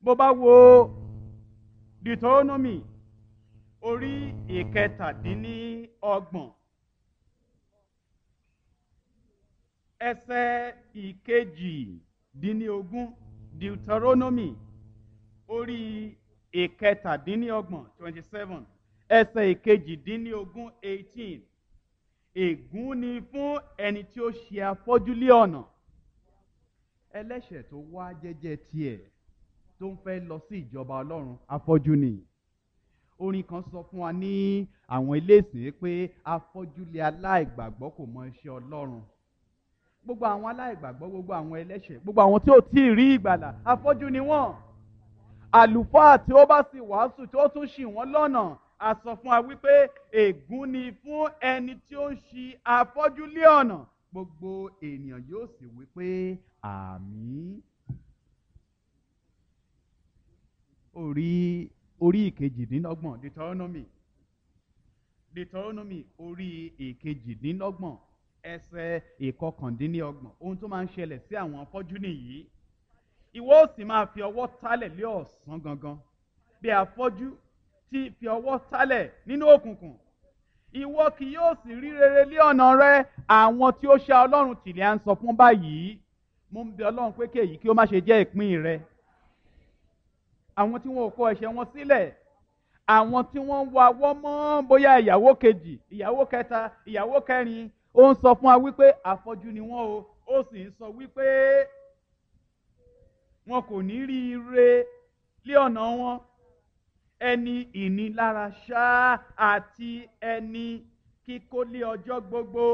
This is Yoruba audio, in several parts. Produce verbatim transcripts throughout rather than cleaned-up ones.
bó bá wo Deuteronomy orí ìkẹtàdínníọgbọ̀n ẹsẹ̀ ìkejìdínlógún, Deuteronomy orí ìkẹtàdínníọgbọ̀n twenty seven ẹsẹ̀ ìkejìdínlógún eighteen, ègún ni fún ẹni tí ó ṣe afọ́jú lé ọ̀nà, ẹlẹ́ṣẹ̀ tó wá jẹ́jẹ́ tiẹ̀ tó ń fẹ́ lọ sí ìjọba Ọlọ́run afọ́jú ni. Orin kan sọ fún wa ní àwọn ilé ìsìn pé afọ́jú lé aláìgbàgbọ́ kò mọ iṣẹ́ Ọlọ́run. Gbogbo àwọn aláìgbàgbọ́, gbogbo àwọn ẹlẹ́ṣẹ̀, gbogbo àwọn tí ò tí ì rí ìgbàlà, afọ́jú ni wọ́n. Àlùfáà tí ó bá sì wàásù tí ó tún ṣì wọ́n lọ́nà, a sọ fún wa wípé ègún ni fún ẹni tí ó ń ṣì afọ́jú lé ọ̀nà. Gbogbo ènìyàn yóò sì wípé àmín. Orí orí ìkejìdínlọ́gbọ̀n Deuteronomy Deuteronomy orí ìkejìdínlọ́gbọ̀n ẹsẹ̀ ìkọkàndínlọ́gbọ̀n. Ohun tó máa ń ṣẹlẹ̀ sí àwọn afọ́jú nìyí. Ìwọ ó sì máa fi ọwọ́ tálẹ̀ lé ọ̀sán gangan bí afọ́jú tí fi ọwọ́ tálẹ̀ nínú òkùnkùn. Ìwọ kì yóò sì rí rere lé ọ̀nà rẹ. Àwọn tí ó ṣá Ọlọ́run tì lé à ń sọ fún báyìí. Mo ń bẹ Ọlọ́run pé kí èyí kí ó má ṣe jẹ́ ìpín rẹ. Àwọn tí wọn ò kọ ẹ̀ṣẹ̀ wọn sílẹ̀, àwọn tí wọ́n ń wa ọwọ́ mọ́ bóyá ìyàwó kejì, ìyàwó kẹta, ìyàwó kẹrin, ó ń sọ fún wa wípé afọ́jú ni wọ́n o. Ó sì ń sọ wípé wọn kò ní rí ire lé ọ̀nà wọn. Ẹni ìnilára ṣá àti ẹni kíkó lé ọjọ́ gbogbo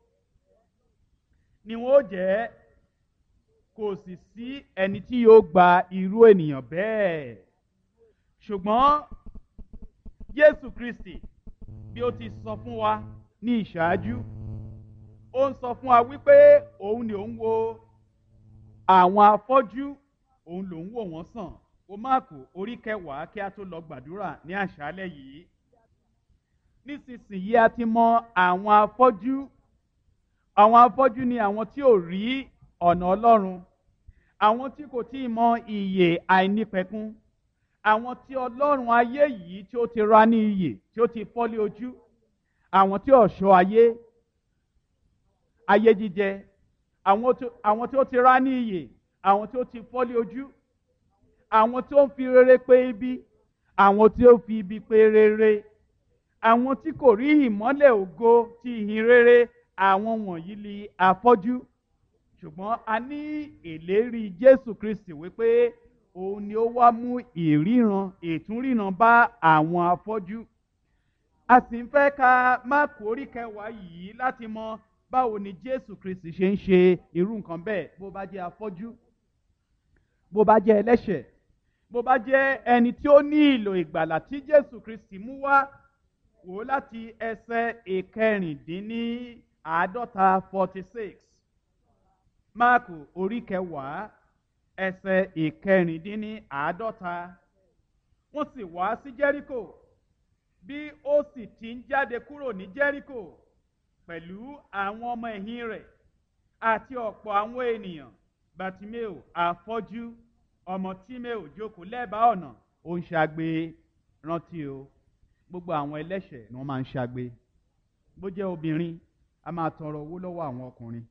ni wọ́n ó jẹ́. Kò sì sí ẹni tí yóò gba irú ènìyàn bẹ́ẹ̀. Ṣùgbọ́n Jésù Kristi, bí ó ti sọ fún wa ní ìṣáájú, ó ń sọ fún wa wípé òun ni òun wo àwọn afọ́jú, òun lòun wò wọ́n sàn. Wo Máàkù orí kẹwàá kí a tó lọ gbàdúrà ní àṣálẹ́ yìí. Nísinsìnyí a ti mọ àwọn afọ́jú. Àwọn afọ́jú ni àwọn tí ò rí ọ̀nà Ọlọ́run, àwọn tí kò tí ì mọ ìyè àìnípẹ̀kun, àwọn tí Ọlọ́run ayé yìí tí ó ti ra ní iyè tí ó ti fọ́lé ojú, àwọn tí ọ̀ṣọ́ ayé, ayé jíjẹ, àwọn tí ó ti ra ní iyè, àwọn tí ó ti fọ́lé ojú, àwọn tí ó ń fi rere pé ibi, àwọn tí ó fi ibi pé rere, àwọn tí kò rí ìmọ́lẹ̀ ògo ti ìhìn rere, àwọn wọ̀nyí ni afọ́jú. Ṣùgbọ́n a ní ìlérí Jésù Kristi wípé òun ni ó wá mú ìríran, ìtúnríran bá àwọn afọ́jú. A sì ń fẹ́ ka Máàkù orí kẹwàá yìí láti mọ báwo ni Jésù Kristi ṣe ń ṣe irú nǹkan bẹ́ẹ̀. Bó bá jẹ́ afọ́jú, bó bá jẹ́ ẹlẹ́ṣẹ̀, bó bá jẹ́ ẹni tí ó ní ìlò ìgbàlà tí Jésù Kristi mú wá, wò láti ẹsẹ̀ ìkẹrìndínláàádọ́ta forty six. Máàkù orí kẹwàá ẹsẹ̀ ìkẹrìndínláàádọ́ta. Wọ́n sì wá sí Jẹ́ríkò. Bí ó sì ti ń jáde kúrò ní Jẹ́ríkò pẹ̀lú àwọn ọmọ ẹ̀yìn rẹ̀ àti ọ̀pọ̀ àwọn ènìyàn, Bátíméù afọ́jú ọmọ Tíméù jókòó lẹ́bàá ọ̀nà, ó ń ṣagbe. Rántí o, gbogbo àwọn ẹlẹ́ṣẹ̀ ni wọ́n máa ń ṣagbe. Bó jẹ́ obìnrin, a máa tọrọ owó lọ́wọ́ àwọn ọkùnrin.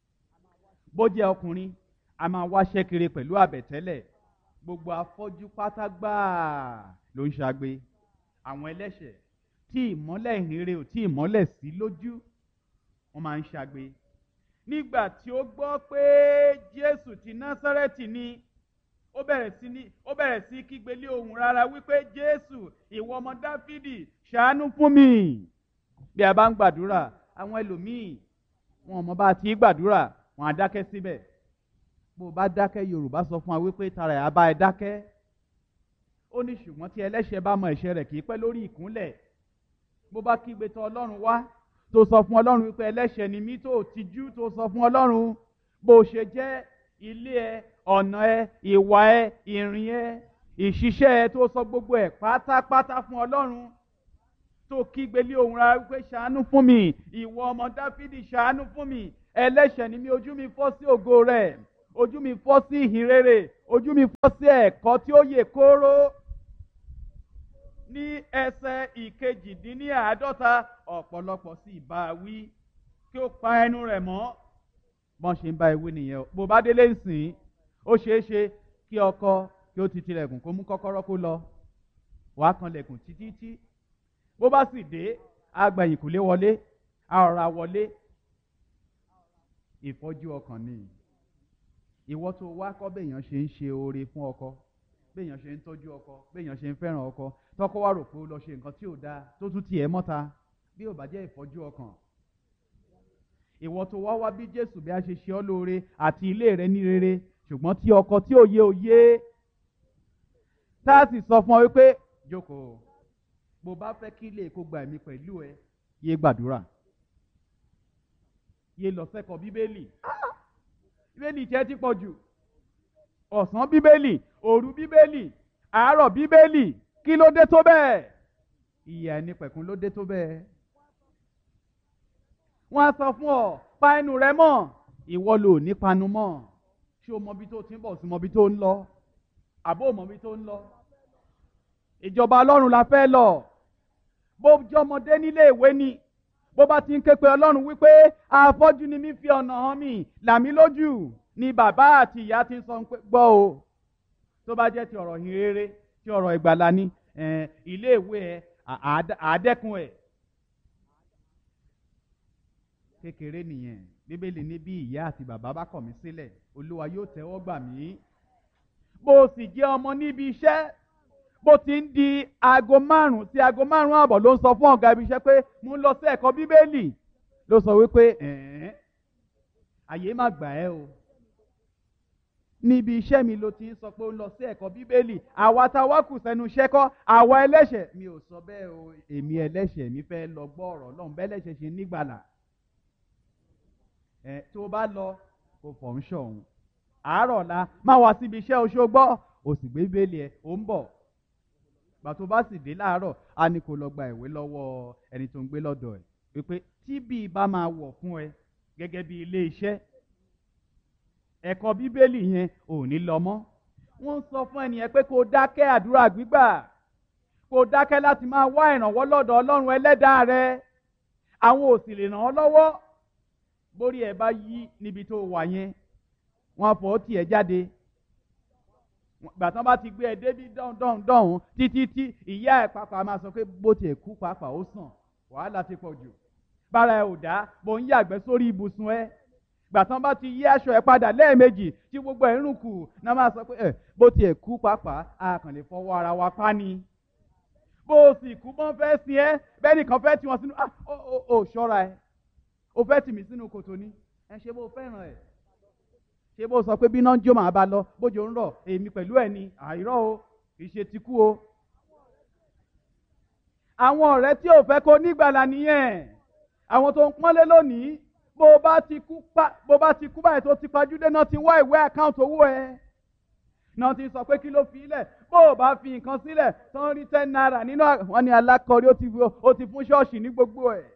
Bó jẹ́ ọkùnrin, a máa wáṣẹ́ kiri pẹ̀lú àbẹ̀tẹ́lẹ̀. Gbogbo afọ́jú pátá gbáà ló ń ṣagbe. Àwọn ẹlẹ́ṣẹ̀ tí ìmọ́lẹ̀ ìhìnrere ò tí ìmọ́lẹ̀ sí lójú, wọ́n máa ń ṣagbe. Nígbà tí ó gbọ́ pé Jésù ti Násárẹ́tì ni, ó bẹ̀rẹ̀ sí ní ó bẹ̀rẹ̀ sí kígbe lé ohùn rara wípé Jésù, ìwọ ọmọ Dáfídì, ṣàánú fún mi. Bí a bá ń gbàdúrà, àwọn ẹlòmíì wọn ò mọ bá a ti gbàdúrà, wọn á dákẹ́ síbẹ̀. Bó o bá dákẹ́, Yorùbá sọ fún wa wípé tara ẹ̀ á bá ẹ dákẹ́. Ó ní ṣùgbọ́n tí ẹlẹ́ṣẹ̀ bá mọ ẹ̀ṣẹ̀ rẹ̀ kì í pẹ́ lórí ìkúnlẹ̀. Bó bá kígbe tọ̀ Ọlọ́run wá, tó sọ fún Ọlọ́run wípé ẹlẹ́ṣẹ̀ ni mí, tó tijú, tó sọ fún Ọlọ́run bó ṣe jẹ́ ilé ẹ, ọ̀nà ẹ, ìwà ẹ, ìrìn ẹ, ìṣiṣẹ́ ẹ, tó sọ gbogbo ẹ̀ pátápátá fún Ọlọ́run, tó kígbe lé ohùn rara wípé ṣàánú fún mi, ìwọ ọmọ Dáfídì, ṣàánú fún mi, ẹlẹ́ṣẹ̀ ni mí, ojú mi fọ́ sí ògo rẹ̀. ojú mi fọ́ sí ìhìn rere, ojú mi fọ́ sí ẹ̀kọ́ tí ó yè kóró. Ní ẹsẹ̀ ìkejìdínláàádọ́ta ọ̀pọ̀lọpọ̀ sì bá a wí kí ó pa ẹnu rẹ̀ mọ́. Bọ́n ṣe ń bá ewé nìyẹn o. Bó bá délé ìsìn ó ṣeé ṣe kí ọkọ kí ó ti tilẹ̀kùn kó mú kọ́kọ́rọ́ kó lọ. Wàá kanlẹ̀kùn títí tí. Bó bá sì dé agbẹ̀yìn kò lè wọlé, a ọ̀ra wọlé. Ìfọ́jú ọkàn ni. Ìwọ tó wá kọ́ béèyàn ṣe ń ṣe oore fún ọkọ, béèyàn ṣe ń tọ́jú ọkọ, béèyàn ṣe ń fẹ́ràn ọkọ, tọkọ wá rò pé ó lọ ṣe nǹkan tí ò dáa tó tún tiẹ̀ mọ́ta bí ò bá jẹ́ ìfọ́jú ọkàn. Ìwọ tó wá wá bí Jésù bí a ṣe ṣe ọ́ lóore àti ilé rẹ ní rere, ṣùgbọ́n tí ọkọ tí ò yé ò yé, tá a sì sọ fún ọ wípé jókòó, bó bá fẹ́ kí ilé kó gba ẹ̀mí pẹ̀lú ẹ, yé gbàdúrà, yé lọ sẹ́kọ̀ọ́ bíbélì. Bíbélì tiẹ̀ ti pọ̀ jù. Ọ̀sán bíbélì, òru bíbélì, àárọ̀ bíbélì, kí ló dé tó bẹ́ẹ̀? Ìyà ẹni pẹ̀kun ló dé tó bẹ́ẹ̀. Wọ́n á sọ fún ọ, pa ẹnu rẹ mọ́, ìwọ lò ní panu mọ́. Ṣé o mọ ibi tó ti ń bọ̀ sí mọ ibi tó ń lọ? Àbó mọ ibi tó ń lọ? Ìjọba Ọlọ́run la fẹ́ lọ. Bó jọmọdé nílé ìwé ni, bó bá ti ń ké pe Ọlọ́run wípé afọ́jú ni mí, fi ọ̀nà hàn mí, là mí lójú, ni bàbá àti ìyá ti ń sọ pé gbọ́ o. Tó bá jẹ́ ti ọ̀rọ̀ ìhìn rere, ti ọ̀rọ̀ ìgbàlà ni, ilé ìwé ẹ àádẹ́kun ẹ̀. Kékeré nìyẹn. Bíbélì ní bí ìyá àti bàbá bá kọ̀ mí sílẹ̀, Olúwa yóò tẹ́wọ́ gbà mí. Bó o sì jẹ́ ọmọ níbi iṣẹ́, bó ti ń di aago márùn-ún sí aago márùn-ún àbọ̀ ló ń sọ fún ọ̀gá ibi iṣẹ́ pé mo ń lọ sí ẹ̀kọ́ bíbélì, ló sọ wípé ẹ̀ẹ́n àyè má gbà ẹ́ o. Níbi iṣẹ́ mi ló ti ń sọ pé ó ń lọ sí ẹ̀kọ́ bíbélì, àwa tá a wá kù sẹ́nu iṣẹ́ kọ́, àwa ẹlẹ́ṣẹ̀. Mi ò sọ bẹ́ẹ̀ o, èmi ẹlẹ́ṣẹ̀ mi fẹ́ lọ gbọ́ ọ̀rọ̀ Ọlọ́run bẹ́lẹ́ṣẹ̀ ṣe nígbàlà. Ẹ tó bá lọ kò fọ̀ ń ṣọ̀hún. Àárọ̀ la máa wá síbi iṣẹ́ oṣù gbọ́, o sì gbé bíbélì ẹ̀, ó ń bọ̀. Gbà tó bá sì dé láàárọ̀, a ní kó lọ gba ìwé lọ́wọ́ ẹni tó ń gbé lọ́dọ̀ ẹ̀. Wípé tí bí bá máa wọ̀ fún ẹ gẹ́gẹ́ bí ilé iṣẹ́, ẹ̀kọ́ bíbélì yẹn ò ní lọ mọ́. Wọ́n sọ fún ẹnìyẹn pé kó dákẹ́ àdúrà gbígbà, kó dákẹ́ láti máa wá ìrànwọ́ lọ́dọ̀ Ọlọ́run ẹlẹ́dàá rẹ. Àwọn ò sì lè ràn ọ́ lọ́wọ́. Bórí ẹ bá yí níbi tó wà yẹn, wọ́n fọ́ tiẹ̀ jáde. Gbà tán bá ti gbé ẹ débi dọ́hùn-dọ́hùn títí tí ìyá ẹ̀ pàápàá máa sọ pé bó tiẹ̀ kú pàápàá ó sàn, wàhálà ti pọ̀ jù. Bára ẹ ò dá, bó ń yàgbẹ́ sórí ibùsùn ẹ. Gbà tán bá ti yí aṣọ ẹ padà lẹ́ẹ̀mejì tí gbogbo ẹ̀ ń rùn kù, náà máa sọ pé ẹ bó tiẹ̀ kú pàápàá, a kàn lè fọwọ́ ara wa pa ni. Bó o sì kú bọ́n fẹ́ sin ẹ́, bẹ́ẹ̀ nìkan fẹ́ tì wọ́n sínú, ah ó ó ó ṣọ́ra ẹ. O fẹ́ tì mí sínú kòtò ni, ẹ ṣe bó fẹ́ràn ẹ̀. Ṣé bó sọ pé bí iná ń jó màá bá lọ, bójú ń rọ̀, èmi pẹ̀lú ẹ̀ ni, àìrọ́ o, kì í ṣe ti kú o. Àwọn ọ̀rẹ́ tí ò fẹ́ kó nígbàlà nìyẹn. Àwọn tó ń pọ́nlé lónìí, bó bá ti kú pa bó bá ti kú báyìí tó ti pajúdé náà ti wá ìwé àkáǹtì owó ẹ. Náà ti sọ pé kí ló fi ilẹ̀, bó o bá fi nǹkan sílẹ̀ tó ń rí ten naira nínú wọn ni alákọ̀ọ́rí ó ti fún ṣọ́ọ̀ṣì ní gbogbo ẹ̀.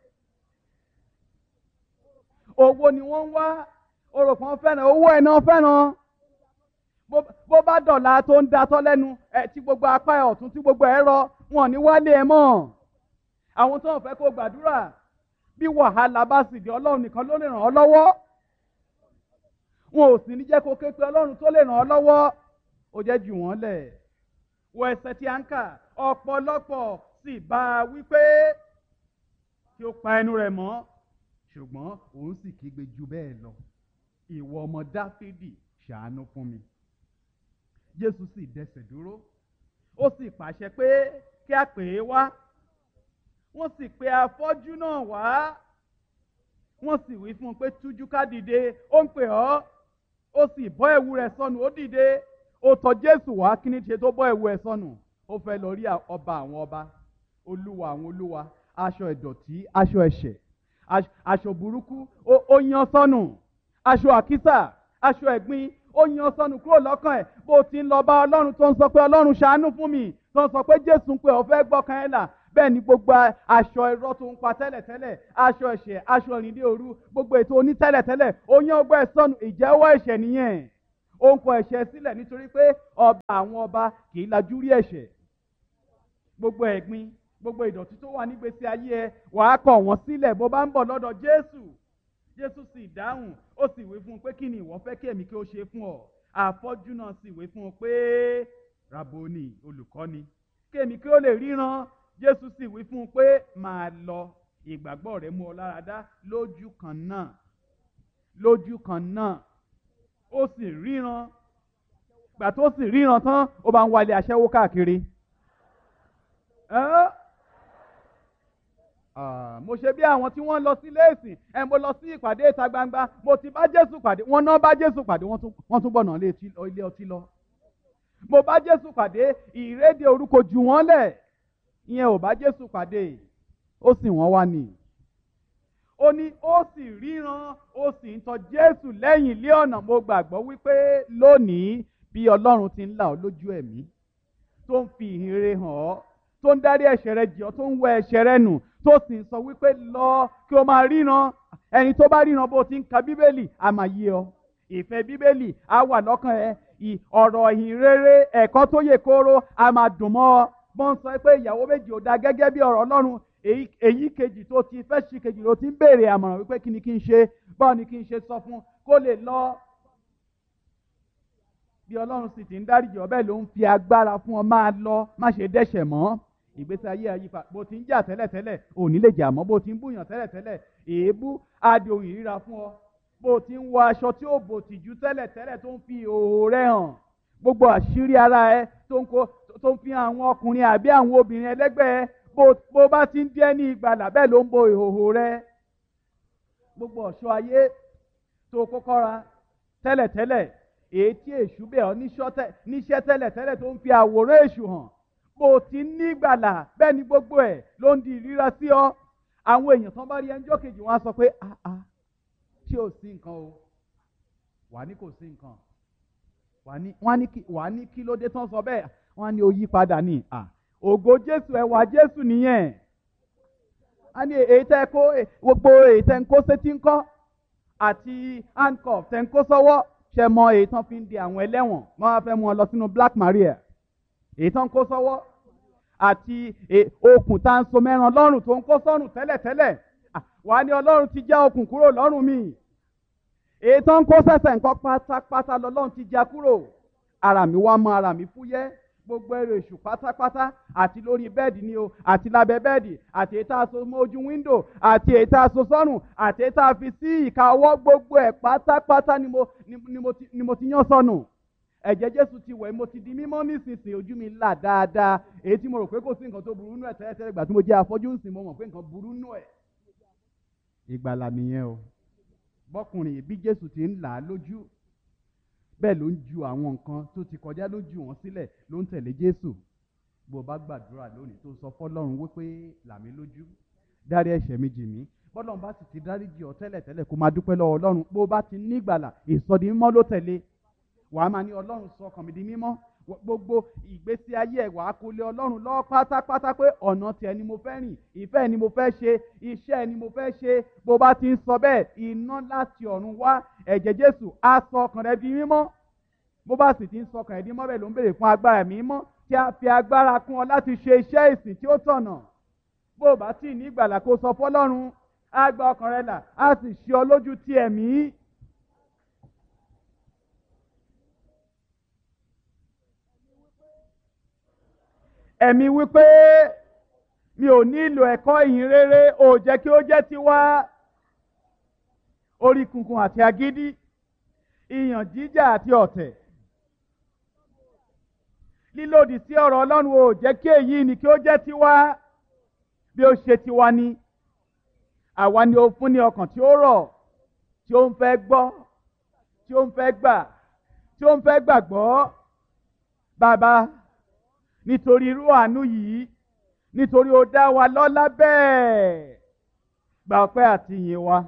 Owó ni wọ́n ń wá, orò kan fẹ́ràn, owó ẹ̀ náà fẹ́ràn. Bó bá dọ̀la tó ń datọ́ lẹ́nu ẹ̀ tí gbogbo apá ẹ̀ ọ̀tún tí gbogbo ẹ̀ rọ, wọn ní wálé ẹ mọ́. Àwọn tó ń fẹ́ kó gbàdúrà, bí wàhálà bá sì dé, Ọlọ́run nìkan ló lè ràn ọ́ lọ́wọ́. Wọn ò sì ní jẹ́ kó ké pe Ọlọ́run tó lè ràn ọ́ lọ́wọ́. Ó jẹ́ jù wọ́n lẹ̀. Wọ ẹsẹ̀ tí a ń kà, ọ̀pọ̀lọpọ̀ sì bá a wípé kí ó pa ẹnu rẹ̀ mọ́. Ṣùgbọ́n òun sì kígbe jù bẹ́ẹ̀ lọ. Ìwọ ọmọ Dáfídì, ṣàánú fún mi. Jésù sì dẹsẹ̀ dúró. Ó sì pàṣẹ pé kí a pè é wá. Wọ́n sì pe afọ́jú náà wá. Wọ́n sì wí fún un pé tújú ká dìde, ó ń pè ọ́. Ó sì bọ́ ẹ̀wù rẹ̀ sọnù, ó dìde. Ó tọ̀ Jésù wá, kí ni ṣe tó bọ́ ẹ̀wù ẹ̀ sọnù? Ó fẹ́ lọ rí ọba àwọn ọba, olúwa àwọn olúwa, aṣọ ìdọ̀tí, aṣọ ẹ̀ṣẹ̀, aṣọ burúkú, ó yan sọnù. Aṣọ àkísà, aṣọ ẹ̀gbin, ó yan sọnù kúrò lọ́kàn ẹ̀. Bó ti ń lọ bá Ọlọ́run tó ń sọ pé Ọlọ́run ṣàánú fún mi, tó ń sọ pé Jésù ń pè ọ́ fẹ́ gbọ́kàn ẹ̀ là. Bẹ́ẹ̀ ni gbogbo aṣọ irọ́ tó ń pa tẹ́lẹ̀tẹ́lẹ̀, aṣọ ẹ̀ṣẹ̀, aṣọ ìrìndé òru, gbogbo ètò oní tẹ́lẹ̀tẹ́lẹ̀, ó yan ọgbẹ́ ẹ̀ sọnù. Ìjẹ́wọ́ ẹ̀ṣẹ̀ nìyẹn. ó ń kọ ẹ̀ṣẹ̀ sílẹ̀ nítorí pé ọba àwọn ọba kì í lajú rí ẹ̀ṣẹ̀. Gbogbo ẹ̀gbin, gbogbo ìdọ̀tí tó wà nígbésí ayé ẹ wàá kọ̀ wọ́n sílẹ̀ bó bá ń bọ̀ lọ́dọ̀ Jésù. Jésù sì dáhùn, ó sì wí fún un pé kí ni ìwọ fẹ́ kí èmi kí ó ṣe fún ọ? Afọ́jú náà sì wí fún un pé Raboni, olùkọ́ni, kí èmi kí ó lè ríran. Jésù sì wí fún un pé máa lọ, ìgbàgbọ́ rẹ mú ọ lára dá. Lójú kan náà, lójú kan náà ó sì ríran. Gbà tó sì ríran tán, ó bá ń wálé aṣẹ́wó káàkiri. Ẹ́ mo ṣe bí àwọn tí wọ́n lọ sí ilé ìsìn, ẹ mo lọ sí ìpàdé ìta gbangba, mo ti bá Jésù pàdé, wọ́n náà bá Jésù pàdé, wọ́n tún bọ̀nà ilé ọtí lọ. Mo bá Jésù pàdé, ìrédè orúkọ jù wọ́n lẹ̀, ìyẹn ò bá Jésù pàdé, ó sì wọ́n wá nì. Ó ní ó sì ríran, ó sì ń tọ Jésù lẹ́yìn ilé ọ̀nà. Mo gbàgbọ́ wípé lónìí bí Ọlọ́run ti ń là ọ́ lójú ẹ̀mí, tó ń fi ìhìn rere hàn ọ́, tó ń dárí ẹ̀ṣẹ̀ rẹ jì ọ́, tó ń wẹ ẹ̀ṣẹ̀ rẹ nù, tó sì ń sọ wípé lọ kí o máa ríran. Ẹni tó bá ríran bó ti ń ka Bíbélì á máa yé ọ. Ìfẹ́ Bíbélì á wà lọ́kàn ẹ. Ọ̀rọ̀ ìhìn rere, ẹ̀kọ́ tó yè kooro á máa dùn mọ́ ọ. Bọ́n sọ pé ìyàwó méjì ò dáa gẹ́gẹ́ bí ọ̀rọ̀ Ọlọ́run. Èyí kejì tó ti fẹ́ ṣe kejì ló ti ń béèrè àmọ̀ràn wípé kí ni kí n ṣe, báwo ni kí n ṣe sọ fún kó lè lọ. Bí Ọlọ́run sì ti ń dáríjì ọ́, bẹ́ẹ̀ ló ń fi agbára fún ọ, máa lọ, má ṣe dẹ́ṣẹ̀ mọ́. Ìgbésí ayé àyípa, bó ti ń jà tẹ́lẹ̀tẹ́lẹ̀ ò ní lè jà mọ́. Bó ti ń búyàn tẹ́lẹ̀tẹ́lẹ̀ èébú á di ohun ìríra fún ọ. Bó ti ń wọ aṣọ tí ó bò tìjú tẹ́lẹ̀tẹ́lẹ̀ tó ń fi ìhòòhò rẹ̀ hàn, gbogbo àṣírí ara ẹ tó ń kó tó ń fi àwọn ọkùnrin àbí àwọn obìnrin ẹlẹ́gbẹ́ ẹ, bó bá ti ń dé ní ìgbàlà bẹ́ẹ̀ ló ń bo ìhòòhò rẹ̀. Gbogbo ọ̀ṣọ́ ayé tó kọ́kọ́ ra tẹ́lẹ̀tẹ́lẹ̀, èyí tí èṣù bẹ̀ ọ́ níṣẹ́ tẹ́lẹ̀tẹ́lẹ̀ tó ń fi àwòrán èṣù hàn, bó ti ní ìgbàlà bẹ́ẹ̀ ni gbogbo ẹ̀ ló ń di ìríra sí ọ. Àwọn èèyàn tán bá rí ẹjọ́ kejì wọn á sọ pé ah ah ṣé ò sí nǹkan o? Wà ní kò sí nǹkan. Wà ní kí ló dé tán sọ bẹ́ẹ̀? Wọ́n á ní ó yí padà ní à ògo Jésù, ẹwà Jésù nìyẹn. A ní èyí tẹ́ kó gbogbo èyí tẹ́ ń kó sétí ń kọ́ àti handcuff tẹ́ ń kó sọ́wọ́, ṣe mọ èyí tán fi ń di àwọn ẹlẹ́wọ̀n wọ́n á fẹ́ mú ọ lọ sínú Black Maria. Èyí tán ń kó sọ́wọ́ àti okùn tá ń so mẹ́ran lọ́rùn tó ń kó sọ́rùn tẹ́lẹ̀tẹ́lẹ̀, wà ní Ọlọ́run ti já okùn kúrò lọ́rùn mi. Èyí tán ń kó sẹ́sẹ̀ nǹkan pátápátá lọ́lọ́run ti já kúrò. Ara mi wá mọ ara mi fúyẹ́. Gbogbo ẹrù èṣù pátápátá, àti lórí bẹ́ẹ̀dì ni o, àti lábẹ́ bẹ́ẹ̀dì, àti èyí tá a so mọ́ ojú wíńdò, àti èyí tá a so sọ́rùn, àti èyí tá a fi sí ìka ọwọ́, gbogbo ẹ̀ pátápátá ni mo ni mo ti ni mo ti yán sọnù. Ẹ̀jẹ̀ Jésù ti wẹ̀, mo ti di mímọ́ nísinsìnyí, ojú mi là dáadáa. Èyí tí mo rò pé kò sí nǹkan tó burú nú ẹ̀ tẹ́lẹ̀tẹ́lẹ̀, ìgbà tí mo jẹ́ afọ́jú ń sìn mo mọ̀ pé nǹkan burú nú ẹ̀. Ìgbàlà nìyẹn o. Bọ́kùnrin bí Jésù ti ń là á lójú, bẹ́ẹ̀ ló ń ju àwọn nǹkan tó ti kọjá ló jù wọ́n sílẹ̀, ló ń tẹ̀lé Jésù. Bó bá gbàdúrà lónìí tó sọ fọ́lọ́run wípé là mí lójú, dárí ẹ̀ṣẹ̀ mi jì mí. Bọ́lọ́run bá sì ti dáríjì ọ́ tẹ́lẹ̀tẹ́lẹ̀, kó máa dúpẹ́ lọ́wọ́ Ọlọ́run. Bó bá ti ní ìgbàlà, ìsọdi mímọ́ ló tẹ̀lé. Wàá máa ní Ọlọ́run sọ ọkàn mi di mímọ́. Gbogbo ìgbésí ayé ẹ̀ wàá kó lé Ọlọ́run lọ pátápátá pé ọ̀nà tiẹ̀ ni mo fẹ́ rìn, ìfẹ́ ni mo fẹ́ ṣe, iṣẹ́ ni mo fẹ́ ṣe. Bó bá ti ń sọ bẹ́ẹ̀, iná láti ọ̀run wá, ẹ̀jẹ̀ Jésù á sọ ọkàn rẹ di mímọ́. Bó bá sì ti ń sọkàn ẹ̀dín mọ́bẹ̀ ló ń béèrè fún agbára mímọ́ tí a fi agbára kún ọ láti ṣe iṣẹ́ ìsìn tí ó tọ̀nà. Bó bá sì ní ìgbàlà kó sọ fọ́lọ́run, á gba ọkàn rẹ là, á sì ṣe ọ lójú ti ẹ̀mí. Ẹ̀mí wípé mi ò nílò ẹ̀kọ́ ìhìn rere, ò jẹ́ kí ó jẹ́ tiwa. Orí kunkun àti agídí, ìyàn jíjà àti ọ̀tẹ̀, lílòdì sí ọ̀rọ̀ Ọlọ́run ò jẹ́ kí èyí ni kí ó jẹ́ tiwa. Bí ó ṣe tiwa ni, àwa ni ó fún ní ọkàn tí ó rọ̀, tí ó ń fẹ́ gbọ́, tí ó ń fẹ́ gbà, tí ó ń fẹ́ gbàgbọ́. Bàbá, nítorí irú àánú yìí, nítorí ó dá wa lọ́lá bẹ́ẹ̀, gba ọpẹ́ àti ìyìn wa.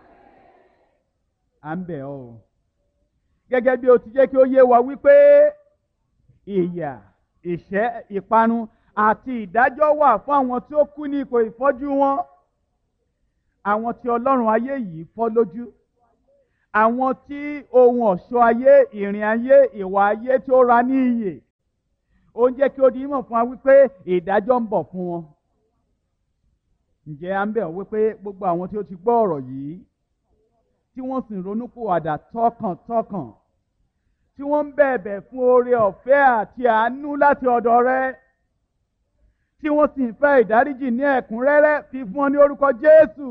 À ń bẹ̀ ọ́ o. Gẹ́gẹ́ bí o ti jẹ́ kí ó yé wa wípé ìyà, ìṣẹ́, ìparun àti ìdájọ́ wà fún àwọn tí ó kú ní ipò ìfọ́jú wọn. Àwọn tí Ọlọ́run ayé yìí fọ́ lójú, àwọn tí ohun ọ̀ṣọ́ ayé, ìrìn ayé, ìwà ayé tí ó ra ní iyè, ó ń jẹ́ kí ó di mímọ̀ fún wa wípé ìdájọ́ ń bọ̀ fún wọn. Ǹjẹ́ à ń bẹ̀ ọ́ wípé gbogbo àwọn tí ó ti gbọ́ ọ̀rọ̀ yìí tí wọ́n sì ń ronúpìwàdà tọkàntọkàn, tí wọ́n ń bẹ̀bẹ̀ fún oore ọ̀fẹ́ àti àánú láti ọ̀dọ̀ rẹ, tí wọ́n sì ń fẹ́ ìdáríjì ní ẹ̀kúnrẹ́rẹ́, fi fún wọn ní orúkọ Jésù.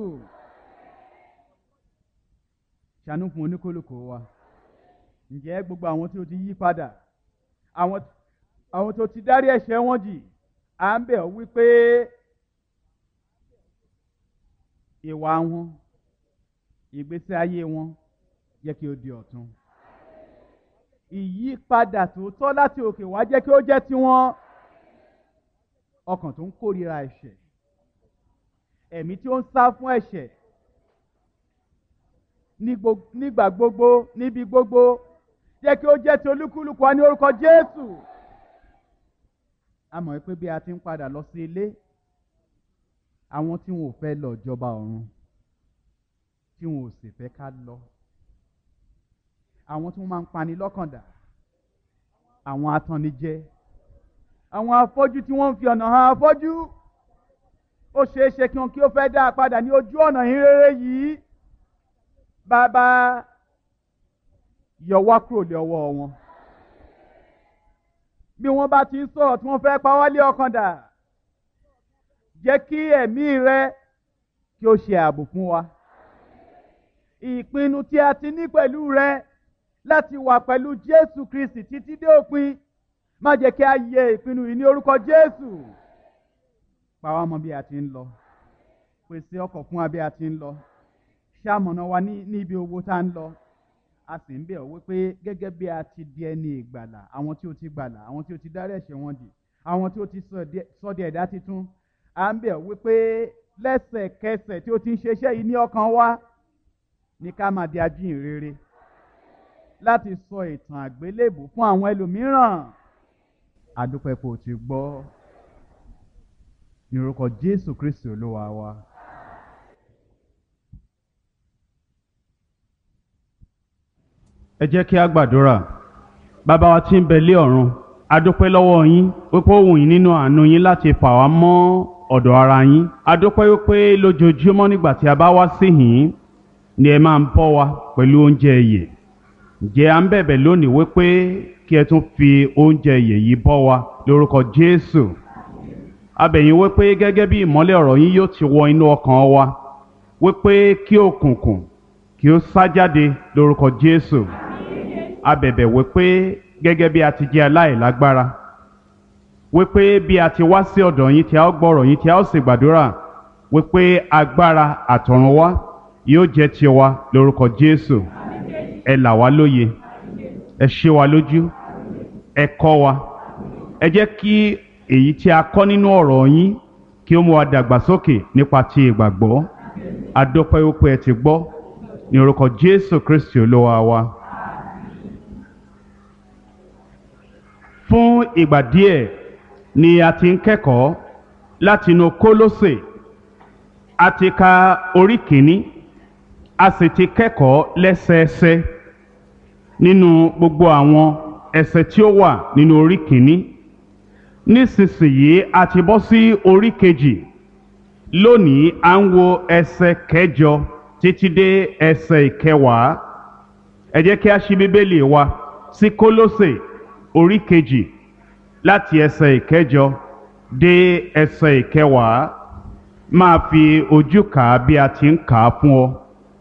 Ṣàánú fún oníkálùkù wa. Ǹjẹ́ gbogbo àwọn tí ó ti yí padà, àwọn àwọn tó ti dárí ẹ̀ṣẹ̀ wọn jì, à ń bẹ̀ ọ́ wípé ìwà wọn, ìgbésí ayé wọn jẹ́ kí ó di ọ̀tun. Ìyípadà tòótọ́ láti òkè wá jẹ́ kí ó jẹ́ tiwọn. Ọkàn tó ń kórìíra ẹ̀ṣẹ̀, ẹ̀mí tí ó ń sá fún ẹ̀ṣẹ̀ nígbà gbogbo, níbi gbogbo, jẹ́ kí ó jẹ́ ti olúkúlùkù wa ní orúkọ Jésù. A mọ̀ pé bí a ti ń padà lọ sí ilé, àwọn tí wọn ò fẹ́ lọ jọba ọ̀run, tí wọn ò sì fẹ́ ká lọ, àwọn tí wọ́n máa ń pani lọ́kàndà, àwọn atannijẹ, àwọn afọ́jú tí wọ́n ń fi ọ̀nà hàn afọ́jú, ó ṣeé ṣe kí wọn kí ó fẹ́ dá a padà ní ojú ọ̀nà ìhìnrere yìí. Bàbá, yọ wá kúrò lé ọwọ́ wọn. Bí wọ́n bá ti ń sọ̀rọ̀ tí wọ́n fẹ́ pa wá lé ọkàn dà, jẹ́ kí ẹ̀mí rẹ kí ó ṣe ààbò fún wa. Ìpinnu tí a ti ní pẹ̀lú rẹ láti wà pẹ̀lú Jésù Kristi títí dé òpin, má jẹ́ kí a yẹ ìpinnu yìí ní orúkọ Jésù. Pa wá mọ́ bí a ti ń lọ, pèsè ọkọ̀ fún wa bí a ti ń lọ, ṣamọ̀nà wa ní níbi owó tá ń lọ. A sì ń bẹ̀ ọ́ wípé gẹ́gẹ́ bí a ti di ẹni ìgbàlà, àwọn tí ó ti gbàlà, àwọn tí ó ti dárí ẹ̀ṣẹ̀ wọn jì, àwọn tí ó ti sọ di ẹ̀dá titun, à ń bẹ̀ ọ́ wípé lẹ́sẹ̀kẹsẹ̀ tí ó ti ń ṣiṣẹ́ yìí ní ọkàn wa, ní ká máa di ajíhìnrere láti sọ ìtàn àgbélébù fún àwọn ẹlòmíràn. A dúpẹ́ pé o ti gbọ́, ní orúkọ Jésù Kristi Olúwa wa. Ẹ jẹ́ kí a gbàdúrà. Bàbá wa tí ń bẹ lé ọ̀run, a dúpẹ́ lọ́wọ́ yín wípé ó wù yín nínú àánú yín láti fà wá mọ́ ọ̀dọ̀ ara yín. A dúpẹ́ wípé lójoojúmọ́ nígbà tí a bá wá síhìn ni ẹ máa ń bọ́ wa pẹ̀lú oúnjẹ ìyè. Ǹjẹ́ à ń bẹ̀bẹ̀ lónìí wípé kí ẹ tún fi oúnjẹ ìyè yìí bọ́ wa lórúkọ Jésù. A bẹ̀ yín wípé gẹ́gẹ́ bí ìmọ́lẹ̀ ọ̀rọ̀ yín yóò ti wọ inú ọkàn wa, wípé kí òkùnkùn kí ó sá jáde lórúkọ Jésù. A bẹ̀bẹ̀ wípé gẹ́gẹ́ bí a ti jẹ́ aláìlágbára, wípé bí a ti wá sí ọ̀dọ̀ yín tí a ó gbọ́rọ̀ yín tí a ó sì gbàdúrà, wípé agbára àtọ̀run wá yóò jẹ́ tiwa lórúkọ Jésù. Ẹ là wá lóye, ẹ ṣí wa lójú, ẹ kọ́ wa, ẹ jẹ́ kí èyí tí a kọ́ nínú ọ̀rọ̀ yín kí ó mú wa dàgbàsókè nípa ti ìgbàgbọ́. A dúpẹ́ wípé ẹ ti gbọ́, ní orúkọ Jésù Kristi Olúwa wa. Fún ìgbà díẹ̀ ni a ti ń kẹ́kọ̀ọ́ látinú Kólósè. A ti ka orí kìíní, a sì ti kẹ́kọ̀ọ́ lẹ́sẹẹsẹ nínú gbogbo àwọn ẹsẹ̀ tí ó wà nínú orí kìíní. Nísinsìnyí a ti bọ́ sí orí kejì. Lónìí à ń wo ẹsẹ̀ kẹjọ títí dé ẹsẹ̀ ìkẹwàá. Ẹ jẹ́ kí a ṣí Bíbélì wa sí Kólósè orí kejì láti ẹsẹ̀ ìkẹjọ dé ẹsẹ̀ ìkẹwàá. Máa fi ojú kà á bí a ti ń kà á fún ọ.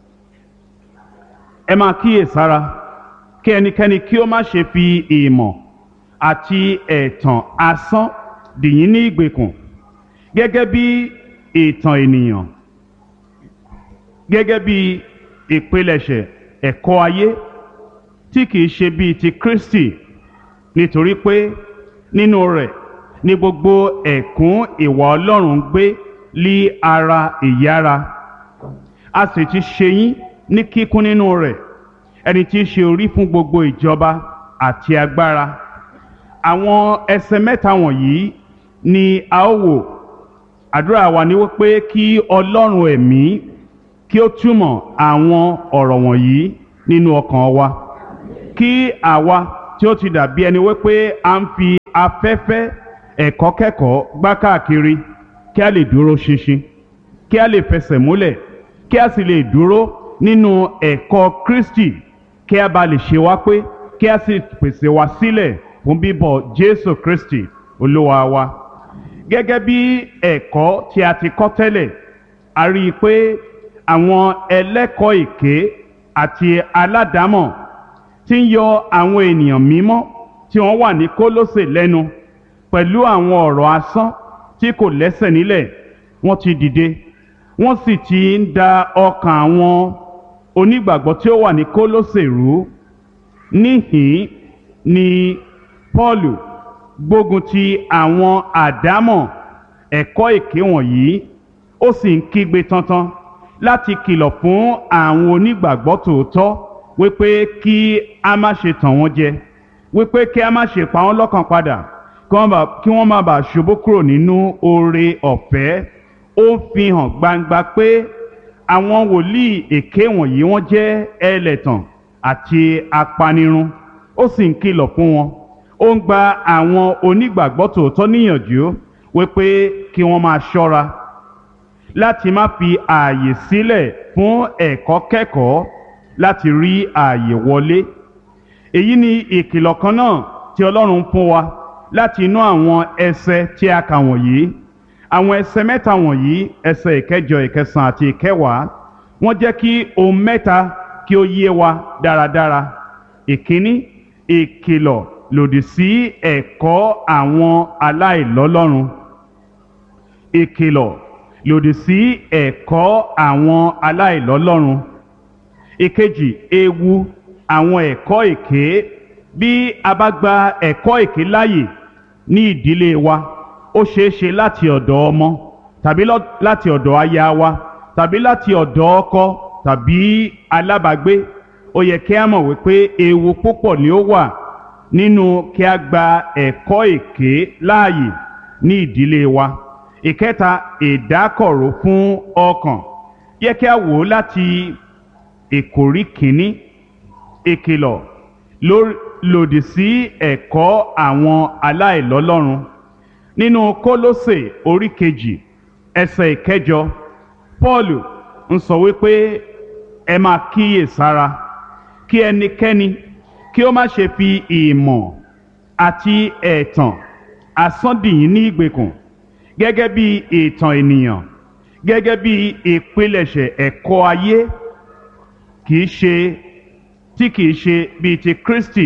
Ẹ máa kíyèsára kí ẹnikẹ́ni kí ó má ṣe fi ìmọ̀ àti ẹ̀tàn asán dì yín ní ìgbèkùn gẹ́gẹ́ bí ìtàn ènìyàn, gẹ́gẹ́ bí ìpilẹ̀ṣẹ̀ ẹ̀kọ́ ayé tí kìí ṣe bíi ti Kristi, nítorí pé nínú rẹ̀ ni gbogbo ẹ̀kún ìwà Ọlọ́run gbé lí ara ìyára. A sì ti ṣe yín ní kíkún nínú rẹ̀, ẹni tí í ṣe orí fún gbogbo ìjọba àti agbára. Àwọn ẹsẹ̀ mẹ́ta wọ̀nyí ni a ó wò. Àdúrà wa ni wípé kí Ọlọ́run ẹ̀mí kí ó túmọ̀ àwọn ọ̀rọ̀ wọ̀nyí nínú ọkàn wa kí àwa tí ó ti dàbí ẹni wípé à ń fi afẹ́fẹ́ ẹ̀kọ́ kẹ́kọ̀ọ́ gbá káàkiri kí a lè dúró ṣinṣin kí a lè fẹsẹ̀ múlẹ̀ kí a sì lè dúró nínú ẹ̀kọ́ Kristi kí a bá lè ṣe wá pé kí a sì pèsè wa sílẹ̀ fún bíbọ̀ Jésù Kristi Olúwa wa. Gẹ́gẹ́ bí ẹ̀kọ́ tí a ti kọ́ tẹ́lẹ̀ a rí i pé àwọn ẹlẹ́kọ̀ọ́ èké àti aládàámọ̀ tí ń yọ àwọn ènìyàn mímọ́ tí wọ́n wà ní Kólósè lẹ́nu pẹ̀lú àwọn ọ̀rọ̀ asán tí kò lẹ́sẹ̀ nílẹ̀ wọ́n ti dìde wọ́n sì ti ń da ọkàn àwọn onígbàgbọ́ tí ó wà ní Kólósè rú. Níhìn ni Pọ́ọ̀lù gbógun ti àwọn àdámọ̀ ẹ̀kọ́ èké wọ̀nyí ó sì ń kígbe tantan láti kìlọ̀ fún àwọn onígbàgbọ́ tòótọ́ wípé kí a má ṣe tàn wọ́n jẹ wípé kí a má ṣe pa wọ́n lọ́kàn padà kí wọ́n má bàa ṣubú kúrò nínú oore ọ̀fẹ́. Ó fi hàn gbangba pé àwọn wòlíì èké wọ̀nyí wọ́n jẹ́ ẹlẹ́tàn àti apanirun ó sì ń kìlọ̀ fún wọn. Ó ń gba àwọn onígbàgbọ́ tòótọ́ níyànjú wípé kí wọ́n máa ṣọ́ra láti má fi ààyè sílẹ̀ fún ẹ̀kọ́ kẹ́kọ̀ọ́ láti rí ààyè wọlé. Èyí ni ìkìlọ̀ kan náà tí Ọlọ́run fún wa láti inú àwọn ẹsẹ̀ tí a kà wọ̀nyí. Àwọn ẹsẹ̀ mẹ́ta wọ̀nyí, ẹsẹ̀ ìkẹjọ, ìkẹsàn àti ìkẹwàá, wọ́n jẹ́ kí ohun mẹ́ta kí ó yé wa dáradára. Ìkíní, ìkìlọ̀ lòdì sí ẹ̀kọ́ àwọn aláìlọ́lọ́run. Ìkìlọ̀ lòdì sí ẹ̀kọ́ àwọn aláìlọ́lọ́run. Ìkejì, ewu àwọn ẹ̀kọ́ èké. Bí a bá gba ẹ̀kọ́ èké láàyè ní ìdílé wa, ó ṣeé ṣe láti ọ̀dọ̀ ọmọ tàbí láti ọ̀dọ̀ aya wa tàbí láti ọ̀dọ̀ ọkọ tàbí alábàágbé. Ó yẹ kí a mọ̀ wípé ewu púpọ̀ ni ó wà nínú kí a gba ẹ̀kọ́ èké láàyè ní ìdílé wa. Ìkẹta, ìdákọ̀ró fún ọkàn. Yẹ kí a wò ó láti ìkórí kìíní, ìkìlọ̀ lòdì sí ẹ̀kọ́ àwọn aláìlọ́lọ́run. Nínú Kólósè orí kejì ẹsẹ̀ ìkẹjọ, Pọ́ọ̀lù ń sọ wípé ẹ máa kíyè sára kí ẹnikẹ́ni kí ó má ṣe fi ìmọ̀ àti ẹ̀tàn asán dì yín ní ìgbèkùn gẹ́gẹ́ bí ìtàn ènìyàn, gẹ́gẹ́ bí ìpilẹ̀ṣẹ̀ ẹ̀kọ́ ayé kìí ṣe tí kìí ṣe bíi ti Kristi.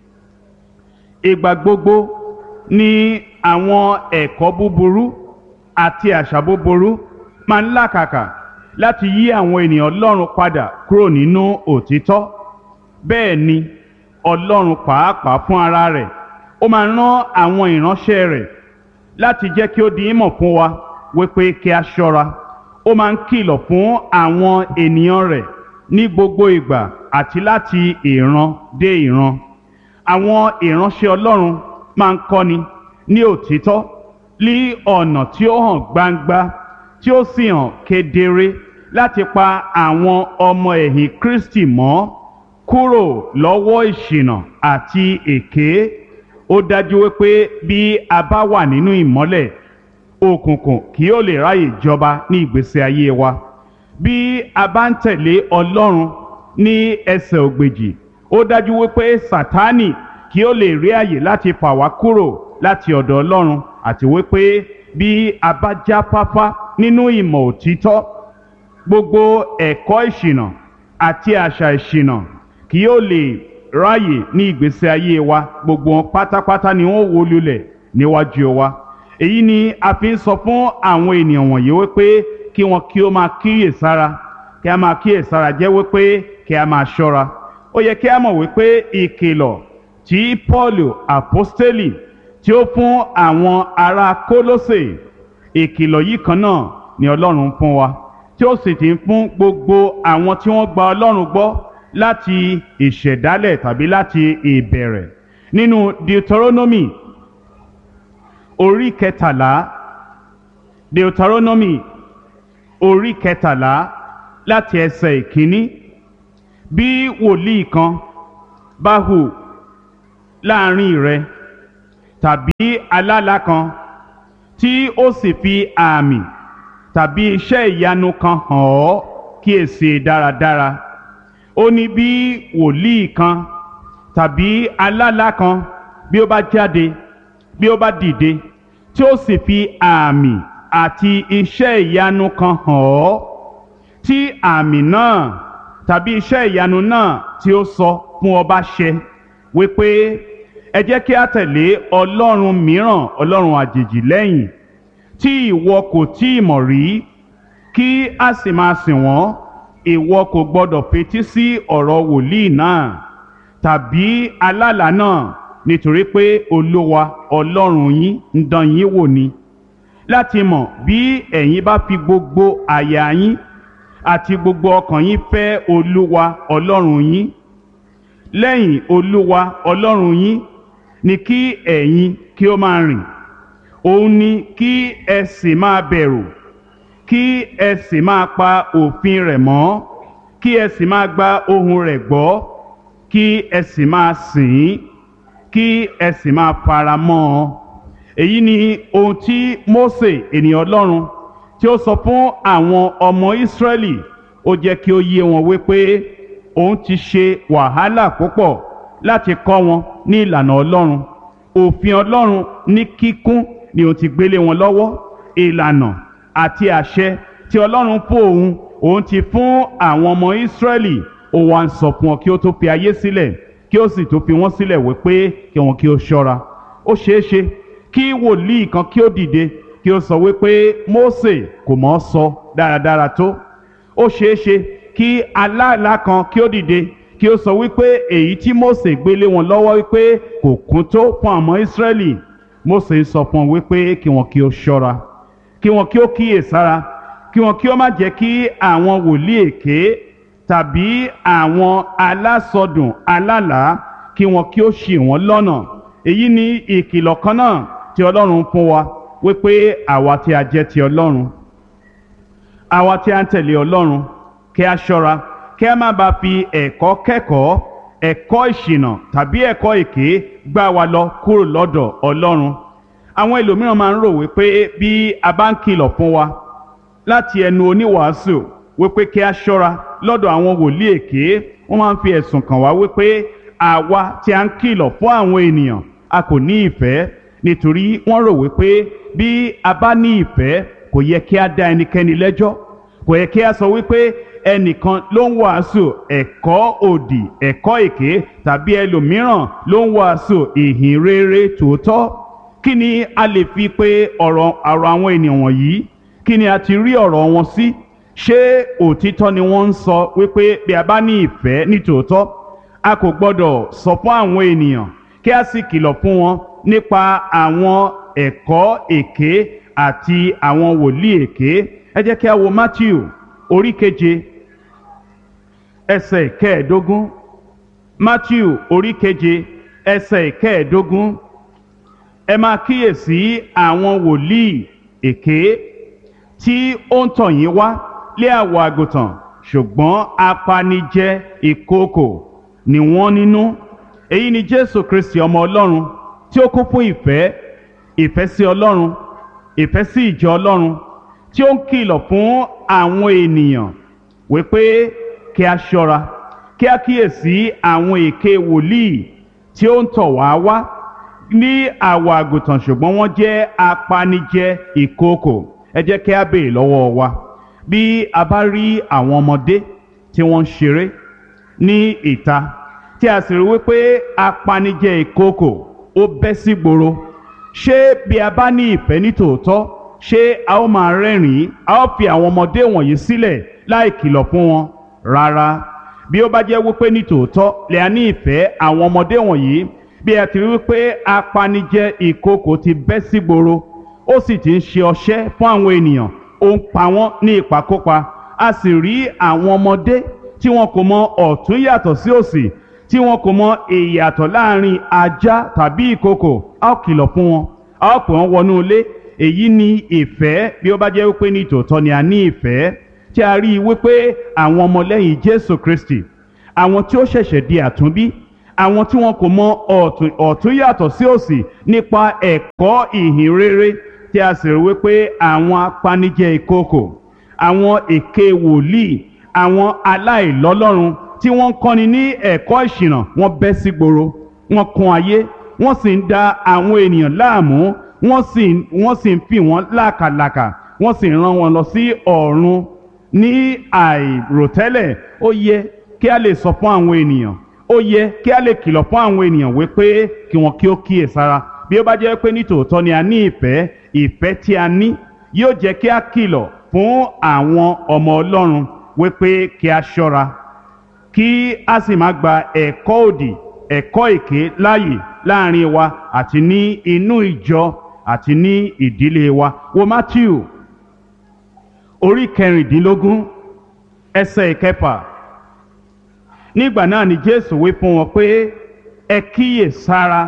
Ìgbà gbogbo ni àwọn ẹ̀kọ́ búburú àti àṣà búburú máa ń làkàkà láti yí àwọn ènìyàn Ọlọ́run padà kúrò nínú òtítọ́. Bẹ́ẹ̀ ni Ọlọ́run pàápàá fún ara rẹ̀ ó máa rán àwọn ìránṣẹ́ rẹ̀ láti jẹ́ kí ó di ìmọ̀ fún wa wípé kí a ṣọ́ra. Ó máa ń kìlọ̀ fún àwọn ènìyàn rẹ̀ ní gbogbo ìgbà àti láti ìran dé ìran. Àwọn ìránṣẹ́ Ọlọ́run máa ń kọ́ni ní òtítọ́ ní ọ̀nà tí ó hàn gbangba tí ó sì hàn kedere láti pa àwọn ọmọ ẹ̀yìn Kristi mọ́ kúrò lọ́wọ́ ìṣìnà àti èké. Ó dájú wípé bí a bá wà nínú ìmọ́lẹ̀, òkùnkùn kì yóò lè ráyè jọba ní ìgbésí ayé wa. Bí a bá ń tẹ̀lé Ọlọ́run ní ẹsẹ̀ ògbèjì, ó dájú wípé Sátánì kì yóò lè rí àyè láti fà wá kúrò láti ọ̀dọ̀ Ọlọ́run, àti wípé bí a bá jáfáfá nínú ìmọ̀ òtítọ́, gbogbo ẹ̀kọ́ ìṣìnà àti àṣà ìṣìnà kì yóò lè ráyè ní ìgbésí ayé wa. Gbogbo wọn pátápátá ni wọ́n wó lulẹ̀ níwájú wa. Èyí ni a fi ń sọ fún àwọn ènìyàn wọ̀nyí wípé kí wọn kí ó máa kíyè sára. Kí a máa kíyè sára jẹ́ wípé kí a máa ṣọ́ra. Ó yẹ kí a mọ̀ wípé ìkìlọ̀ tí Pọ́ọ̀lù àpọ́stélì tí ó fún àwọn ará Kólósè, ìkìlọ̀ yìí kan náà ni Ọlọ́run fún wa, tí ó sì ti ń fún gbogbo àwọn tí wọ́n gba Ọlọ́run gbọ́ láti ìṣẹ̀dálẹ̀ tàbí láti ìbẹ̀rẹ̀. Nínú Deuteronomy orí kẹtàlá, Deuteronomy orí kẹtàlá láti ẹsẹ̀ ìkíní, bí wòlíì kan bá hù láàrin rẹ tàbí alálà kan tí ó sì fi àmì tàbí iṣẹ́ ìyanu kan hàn ọ́, kíyèsí dáradára. Ó ní bí wòlíì kan tàbí alálà kan bí ó bá jáde, bí ó bá dìde, tí ó sì fi àmì àti iṣẹ́ ìyanu kan hàn ọ́, tí àmì náà tàbí iṣẹ́ ìyanu náà tí ó sọ fún ọ bá ṣẹ, wípé ẹ jẹ́ kí a tẹ̀lé ọlọ́run mìíràn, ọlọ́run àjèjì lẹ́yìn tí ìwọ kò tí ì mọ̀ rí, kí a sì máa sìn wọ́n, ìwọ kò gbọdọ̀ fetí sí ọ̀rọ̀ wòlíì náà tàbí alálà náà, nítorí pé Olúwa ọlọ́run yín ń dán yín wò ni, láti mọ̀ bí ẹ̀yin bá fi gbogbo àyà yín àti gbogbo ọkàn yín fẹ́ Olúwa ọlọ́run yín. Lẹ́yìn Olúwa ọlọ́run yín ni kí ẹ̀yin kí ó máa rìn, òun ni kí ẹ sì máa bẹ̀rù, kí ẹ sì máa pa òfin rẹ̀ mọ́, kí ẹ sì máa gba ohùn rẹ̀ gbọ́, kí ẹ sì máa sìn ín, kí ẹ sì máa fara mọ́ ọ. Èyí ni ohun tí Mósè ènìyàn Ọlọ́run tí ó sọ fún àwọn ọmọ Ísírẹ́lì. Ó jẹ́ kí ó yé wọn wípé òun ti ṣe wàhálà púpọ̀ láti kọ́ wọn ní ìlànà Ọlọ́run. Òfin Ọlọ́run ní kíkún ni òun ti gbélé wọn lọ́wọ́. Ìlànà àti àṣẹ tí Ọlọ́run fún òun, òun ti fún àwọn ọmọ Ísírẹ́lì. Ó wá ń sọ fún wọn kí ó tó fi ayé sílẹ̀, kí ó sì tó fi wọ́n sílẹ̀ wípé kí wọn kí ó ṣọ́ra. Ó ṣeé ṣe kí wòlíì kan kí ó dìde kí ó sọ wípé Mósè kò mọ̀ ọ́ sọ dáradára tó. Ó ṣeé ṣe kí alálà kan kí ó dìde kí ó sọ wípé èyí tí Mósè gbélé wọn lọ́wọ́ wípé kò kún tó fún àwọn Ísírẹ́lì. Mósè ń sọ fún wọn wípé kí wọn kí ó ṣọ́ra, kí wọn kí ó kíyèsára, kí wọn kí ó má jẹ́ kí àwọn wòlíì èké tàbí àwọn alásọdùn alálàá kí wọn kí ó ṣì wọ́n lọ́nà. Èyí ni ìkìlọ̀ kan náà tí Ọlọ́run fún wa wípé àwa tí a jẹ́ ti Ọlọ́run, àwa tí a ń tẹ̀lé Ọlọ́run, kí a ṣọ́ra kí a má bàa fi ẹ̀kọ́ kẹ́kọ̀ọ́, ẹ̀kọ́ ìṣìnà tàbí ẹ̀kọ́ èké gbá wa lọ kúrò lọ́dọ̀ Ọlọ́run. Àwọn ẹlòmíràn máa ń rò wípé bí a bá ń kìlọ̀ fún wa láti ẹnu oníwàásù wípé kí a ṣọ́ra lọ́dọ̀ àwọn wòlíì èké, wọ́n máa ń fi ẹ̀sùn kàn wá wípé àwa tí a ń kìlọ̀ fún àwọn ènìyàn a kò ní ìfẹ́, nítorí wọ́n rò wípé bí a bá ní ìfẹ́ kò yẹ kí a dá ẹnikẹ́ni lẹ́jọ́, kò yẹ kí a sọ wípé ẹnìkan ló ń wàásù ẹ̀kọ́ òdì, ẹ̀kọ́ èké, tàbí ẹlòmíràn ló ń wàásù ìhìn rere tòótọ́. Kí ni a lè fi pé ọ̀rọ̀ ọ̀rọ̀ àwọn ènìyàn wọ̀nyí? Kí ni a ti rí ọ̀rọ̀ wọn sí? Ṣé òtítọ́ ni wọ́n ń sọ wípé bí a bá ní ìfẹ́ ní tòótọ́, a kò gbọ́dọ̀ sọ fún àwọn ènìyàn kí a sì kìlọ̀ fún wọn nípa àwọn ẹ̀kọ́ èké àti àwọn wòlíì èké? Ẹ jẹ́ kí a wo Mátíù orí keje ẹsẹ̀ kẹẹ̀ẹ́dógún. Mátíù orí keje ẹsẹ̀ kẹẹ̀ẹ́dógún. Ẹ máa kíyèsí àwọn wòlíì èké tí ó ń tọ̀ yín wá lé àwọ̀ àgùntàn, ṣùgbọ́n apanijẹ ìkookò ni wọ́n nínú. Èyí ni Jésù Kristi ọmọ Ọlọ́run tí ó kún fún ìfẹ́, ìfẹ́ sí Ọlọ́run, ìfẹ́ sí ìjọ Ọlọ́run, tí ó ń kìlọ̀ fún àwọn ènìyàn wípé kí a ṣọ́ra, kí a kíyèsí àwọn èké wòlíì tí ó ń tọ̀ wá wá ní àwọ̀ àgùntàn ṣùgbọ́n wọ́n jẹ́ apanijẹ ìkookò. Ẹ jẹ́ kí a béèrè lọ́wọ́ wa, bí a bá rí àwọn ọmọdé tí wọ́n ń ṣeré ní ìta tí a sì rí wípé apanijẹ ìkookò ó bẹ́ sí gboro, ṣé bí a bá ní ìfẹ́ ní tòótọ́, ṣé a ó máa rẹ́rìn-ín, a ó fi àwọn ọmọdé wọ̀nyí sílẹ̀ láì kìlọ̀ fún wọn? Rárá. Bí ó bá jẹ́ wípé ní tòótọ́ lè a ní ìfẹ́ àwọn ọmọdé wọ̀nyí, bí a ti rí wípé apanijẹ ìkookò ti bẹ́ sí gboro, ó sì ti ń ṣe ọṣẹ́ fún àwọn ènìyàn, ó ń pa wọ́n ní ìpakúpa, a sì rí àwọn ọmọdé tí wọn kò mọ ọ̀tún yàtọ̀ sí òsì, tí wọn kò mọ ìyàtọ̀ láàrin ajá tàbí ìkookò, a ó kìlọ̀ fún wọn, a ó pè wọ́n wọnú ilé. Èyí ni ìfẹ́. Bí ó bá jẹ́ wípé ní tòótọ́ ni a ní ìfẹ́, tí a rí i wípé àwọn ọmọlẹ́yìn Jésù Kristi, àwọn tí ó ṣẹ̀ṣẹ̀ di àtúnbí, àwọn tí wọn kò mọ ọ̀tún ọ̀tún yàtọ̀ sí òsì nípa ẹ̀kọ́ ìhìn rere, tí a sì rí wípé àwọn apanijẹ ìkookò, àwọn èké wòlíì, àwọn aláìlọ́lọ́run tí wọ́n ń kọ́ni ní ẹ̀kọ́ ìṣìnà, wọ́n bẹ́ sí gboro, wọ́n kún ayé, wọ́n sì ń da àwọn ènìyàn láàmú, wọ́n sì wọ́n sì ń fi wọ́n làkàlàkà, wọ́n sì ń rán wọn lọ sí ọ̀run ní àìròtẹ́lẹ̀. Ó yẹ kí a lè sọ fún àwọn ènìyàn, ó yẹ kí a lè kìlọ̀ fún àwọn ènìyàn wípé kí wọn kí ó kíyèsára. Bí ó bá jẹ́ pé ní tòótọ́ ni a ní ìfẹ́, ìfẹ́ tí a ní yóò jẹ́ kí a kìlọ̀ fún àwọn ọmọ Ọlọ́run wípé kí a ṣọ́ra, kí a sì má gba ẹ̀kọ́ òdì, ẹ̀kọ́ èké láàyè láàrin wa àti ní inú ìjọ àti ní ìdílé wa. Wo Matthew orí kẹrìndínlógún ẹsẹ̀ ìkẹfà. Nígbà náà ni Jésù wí fún wọn pé ẹ kíyè sára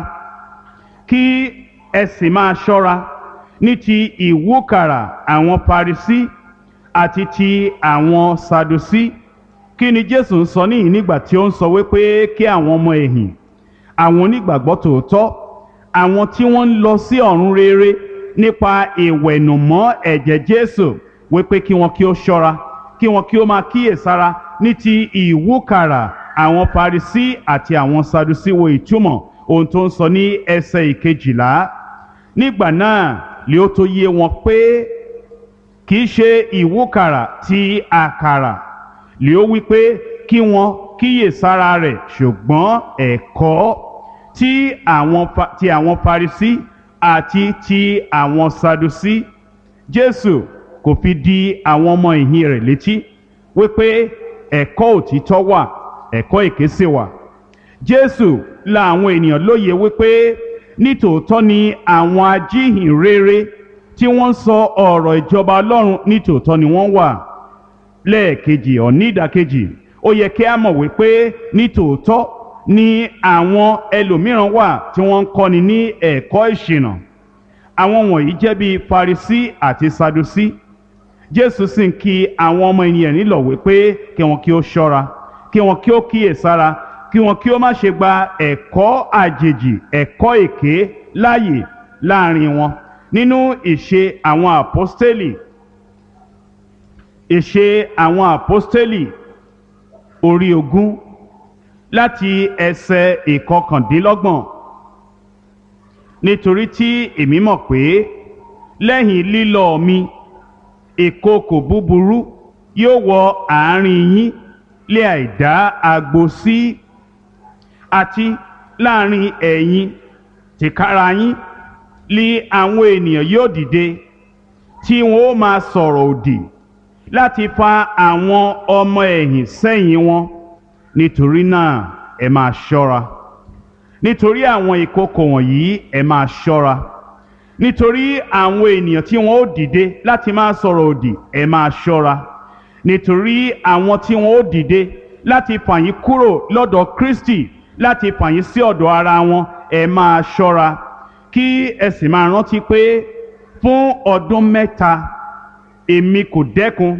kí ẹ sì máa ṣọ́ra ní ti ìwúkàrà àwọn Farisí àti ti àwọn Sadusí. Kí ni Jésù ń sọ níyìn nígbà tí ó ń sọ wípé kí àwọn ọmọ ẹ̀yìn, àwọn onígbàgbọ́ tòótọ́, àwọn tí wọ́n ń lọ sí ọ̀run rere nípa ìwẹ̀nùmọ́ ẹ̀jẹ̀ Jésù, wípé kí wọn kí ó ṣọ́ra, kí wọn kí ó máa kíyèsára ní ti ìwúkàrà àwọn Farisí àti àwọn Sadusí. Wo ìtumọ̀ ohun tó ń sọ ní ẹsẹ̀ ìkejìlá. Nígbà náà lè ó tó yé wọn pé kì í ṣe ìwúkàrà ti àkàrà lè ó wí pé kí wọn kíyèsára rẹ̀, ṣùgbọ́n ẹ̀kọ́ tí àwọn ti àwọn Farisí àti ti àwọn Sadusí. Jésù kò fi di àwọn ọmọ ìhìn rẹ̀ létí wípé ẹ̀kọ́ òtítọ́ wà, ẹ̀kọ́ èké sì wà. Jésù la àwọn ènìyàn lóye wípé nítòótọ́ ni àwọn ajíhìn rere tí wọ́n ń sọ ọ̀rọ̀ ìjọba Ọlọ́run, nítòótọ́ ni wọ́n wà. Lẹ́ẹ̀kejì ọ̀ní ìdàkejì, ó yẹ kí a mọ̀ wípé nítòótọ́ ni àwọn ẹlòmíràn wà tí wọ́n ń kọ́ni ní ẹ̀kọ́ ìṣìnà. Àwọn wọ̀nyí jẹ́ bí Farisí àti Sadusí. Jésù sì ń kí àwọn ọmọ ènìyàn nílọ̀ wípé kí wọn kí ó ṣọ́ra, kí wọn kí ó kíyèsára, kí wọn kí ó má ṣe gba ẹ̀kọ́ àjèjì, ẹ̀kọ́ èké láàyè láàrin wọn. Nínú ìṣe àwọn àpọ́stélì, ìṣe àwọn àpọ́stélì orí ogún láti ẹsẹ̀ ìkọkàndínlọ́gbọ̀n. Nítorí tí èmi mọ̀ pé lẹ́yìn lílọ mi, ìkookò búburú yóò wọ àárín yín lé àìdá agbo sí, àti láàrin ẹ̀yin tìkára yín lé àwọn ènìyàn yóò dìde tí wọn ó máa sọ̀rọ̀ òdì láti fa àwọn ọmọ ẹ̀yìn sẹ́yìn wọn. Nítorí náà ẹ máa ṣọ́ra, nítorí àwọn ìkookò wọ̀nyí ẹ máa ṣọ́ra, nítorí àwọn ènìyàn tí wọn ó dìde láti máa sọ̀rọ̀ òdì ẹ máa ṣọ́ra, nítorí àwọn tí wọn ó dìde láti fà yín kúrò lọ́dọ̀ Kristi, láti fà yín sí ọ̀dọ̀ ara wọn ẹ máa ṣọ́ra. Kí ẹ sì máa rántí pé fún ọdún mẹ́ta èmi kò dẹ́kun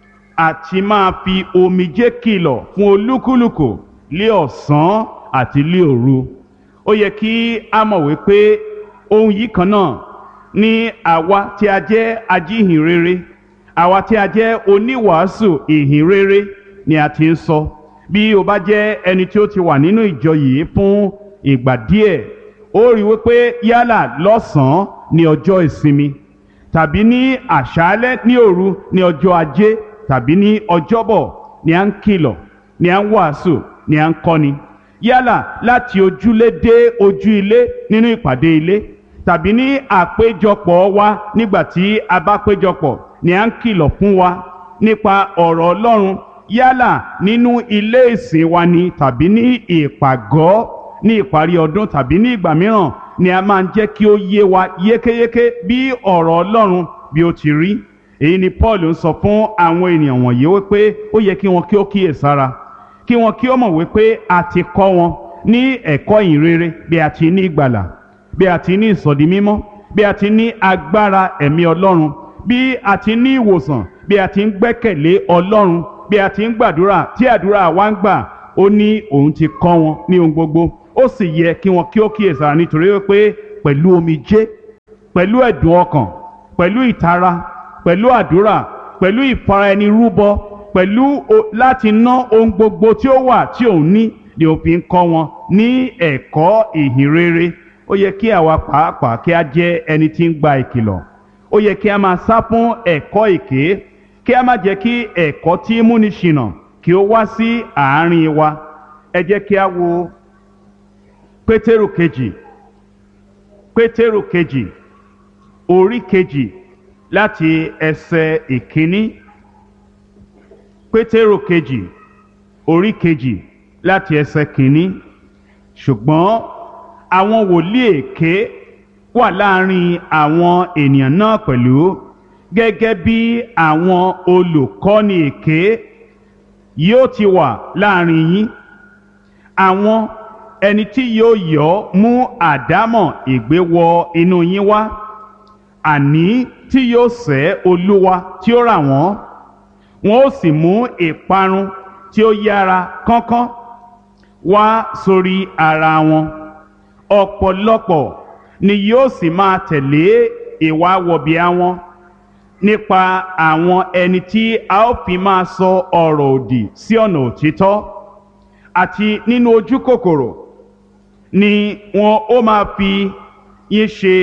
àti máa fi omijé kìlọ̀ fún olúkúlùkù lé ọ̀sán àti lé òru. Ó yẹ kí a mọ̀ wípé ohun yìí kan náà ni àwa tí a jẹ́ ajíhìn rere, àwa tí a jẹ́ oníwàásù ìhìn rere ni a ti ń sọ. Bí o bá jẹ́ ẹni tí ó ti wà nínú ìjọ yìí fún ìgbà díẹ̀, ó rí wípé yálà lọ́sàn-án ní ọjọ́ ìsinmi, tàbí ní àṣálẹ́ ní òru ní ọjọ́ ajé, tàbí ní ọjọ́bọ̀ ni à ń kìlọ̀, ni à ń wàásù, ni à ń kọ́ni. Yálà láti ojúlé dé ojú ilé nínú ìpàdé ilé, tàbí ní àpéjọpọ̀ wa nígbà tí a bá péjọpọ̀ ni à ń kìlọ̀ fún wa nípa ọ̀rọ̀ Ọlọ́run. Yálà nínú ilé ìsìn wa ni tàbí ní ìpàgọ́ ní ìparí ọdún tàbí ní ìgbà mìíràn ni a máa ń jẹ́ kí ó yé wa yékéyéké bí ọ̀rọ̀ Ọlọ́run bí ó ti rí. Èyí ni Paul ń sọ fún àwọn ènìyàn wọ̀nyí wípé ó yẹ kí wọn kí ó kíyèsára, kí wọn kí ó mọ̀ wípé a ti kọ́ wọn ní ẹ̀kọ́ ìhìnrere bí a ti ní ìgbàlà, bí a ti ní ìsọdi mímọ́, bí a ti ní agbára ẹ̀mí Ọlọ́run, bí a ti ní ìwòsàn, bí a ti ń gbẹ́kẹ̀lé Ọlọ́run, bí a ti ń gbàdúrà tí àdúrà wa ń gbà ó ní òun ti kọ́ wọn ní ohun gbogbo ó sì yẹ kí wọn kí ó kíyèsára nítorí pé pẹ̀lú omijé pẹ̀lú ẹ̀dùn ọkàn pẹ̀lú ìtara pẹ̀lú àdúrà pẹ̀lú ìfara-ẹni-rúbọ pẹ̀lú láti ná ohun gbogbo tí ó wà tí òun ní ni ó fi ń kọ́ wọn ní ẹ̀kọ́ ìhìnrere. Ó yẹ kí àwa pàápàá kí a jẹ́ ẹni tí ń gba ìkìlọ̀. Ó yẹ kí a máa sá fún ẹ̀kọ́ èké kí a má jẹ́ kí ẹ̀kọ́ tí múni ṣìnà kí ó wá sí àárín wa. Ẹ jẹ́ kí a wo Pétérù kejì Pétérù kejì orí kejì láti ẹsẹ̀ ìkíní. Pétérù kejì orí kejì láti ẹsẹ̀ kìíní. Ṣùgbọ́n àwọn wòlíì èké wà láàrin àwọn ènìyàn náà pẹ̀lú gẹ́gẹ́ bí àwọn olùkọ́ni èké yóò ti wà láàrin yín. Àwọn ẹni tí yóò yọ́ mú àdámọ̀ ègbé wọ inú yín wá, àní tí yóò sẹ́ Olúwa tí ó rà wọ́n, wọn ó sì mú ìparun tí ó yára kánkán wá sórí ara wọn. Ọ̀pọ̀lọpọ̀ ni yóò sì máa tẹ̀lé ìwà wọ̀bìà wọn nípa àwọn ẹni tí a ó fi máa sọ ọ̀rọ̀ òdì sí ọ̀nà òtítọ́, àti nínú ojú kòkòrò ni wọn ó máa fi yín ṣe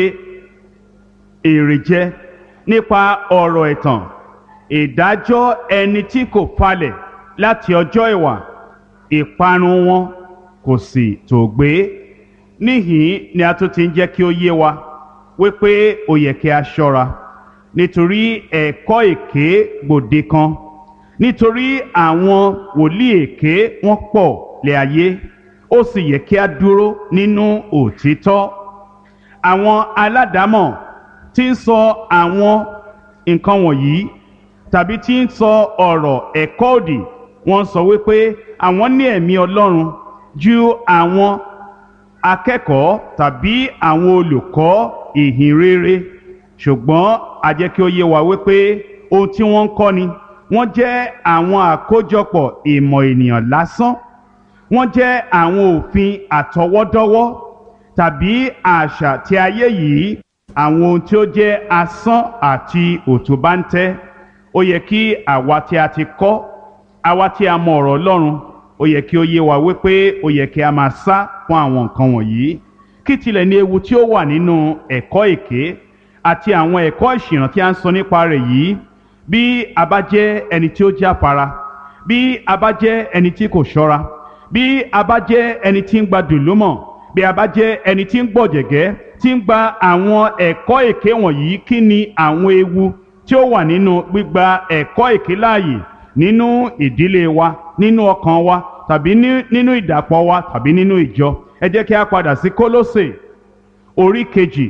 èrè jẹ nípa ọ̀rọ̀ ẹ̀tàn. Ìdájọ́ ẹni tí kò falẹ̀ láti ọjọ́ ìwà, ìparun wọn kò sì tòògbé. Níhìn ni a tún ti ń jẹ́ kí ó yé wa wípé ó yẹ kí a ṣọ́ra nítorí ẹ̀kọ́ èké gbòde kan, nítorí àwọn wòlíì èké wọ́n pọ̀ lé ayé, ó sì yẹ kí a dúró nínú òtítọ́. Àwọn aládàámọ̀ tí ń sọ àwọn nǹkan wọ̀nyí tàbí tí ń sọ ọ̀rọ̀ ẹ̀kọ́ òdì, wọ́n sọ wípé àwọn ní ẹ̀mí Ọlọ́run ju àwọn akẹ́kọ̀ọ́ tàbí àwọn olùkọ́ ìhìnrere. Ṣùgbọ́n a jẹ́ kí ó yé wa wípé ohun tí wọ́n ń kọ́ ni wọ́n jẹ́ àwọn àkójọpọ̀ ìmọ̀ ènìyàn lásán. Wọ́n jẹ́ àwọn òfin àtọwọ́dọ́wọ́ tàbí àṣà tí ayé yìí, àwọn ohun tí ó jẹ́ asán àti òtúbáńtẹ́. Ó yẹ kí àwa tí a ti kọ́, àwa tí a mọ ọ̀rọ̀ Ọlọ́run, ó yẹ kí ó yé wa wípé ó yẹ kí a máa sá fún àwọn nǹkan wọ̀nyí. Kí tilẹ̀ ní ewu tí ó wà nínú ẹ̀kọ́ èké àti àwọn ẹ̀kọ́ ìṣìnà tí a ń sọ nípa rẹ̀ yìí, bí a bá jẹ́ ẹni tí ó jáfara, bí a bá jẹ́ ẹni tí kò ṣọ́ra, bí a bá jẹ́ ẹni tí ń gba dùlúmọ̀, bí a bá jẹ́ ẹni tí ń gbọ̀jẹ̀gẹ́, tí ń gba àwọn ẹ̀kọ́ èké wọ̀nyí, kí ni àwọn ewu tí ó wà nínú gbígba ẹ̀kọ́ èké láàyè nínú ìdílé wa, nínú ọkàn wa, tàbí nínú ìdàpọ̀ wa, tàbí nínú ìjọ? Ẹ jẹ́ kí a padà sí Kólósè orí kejì.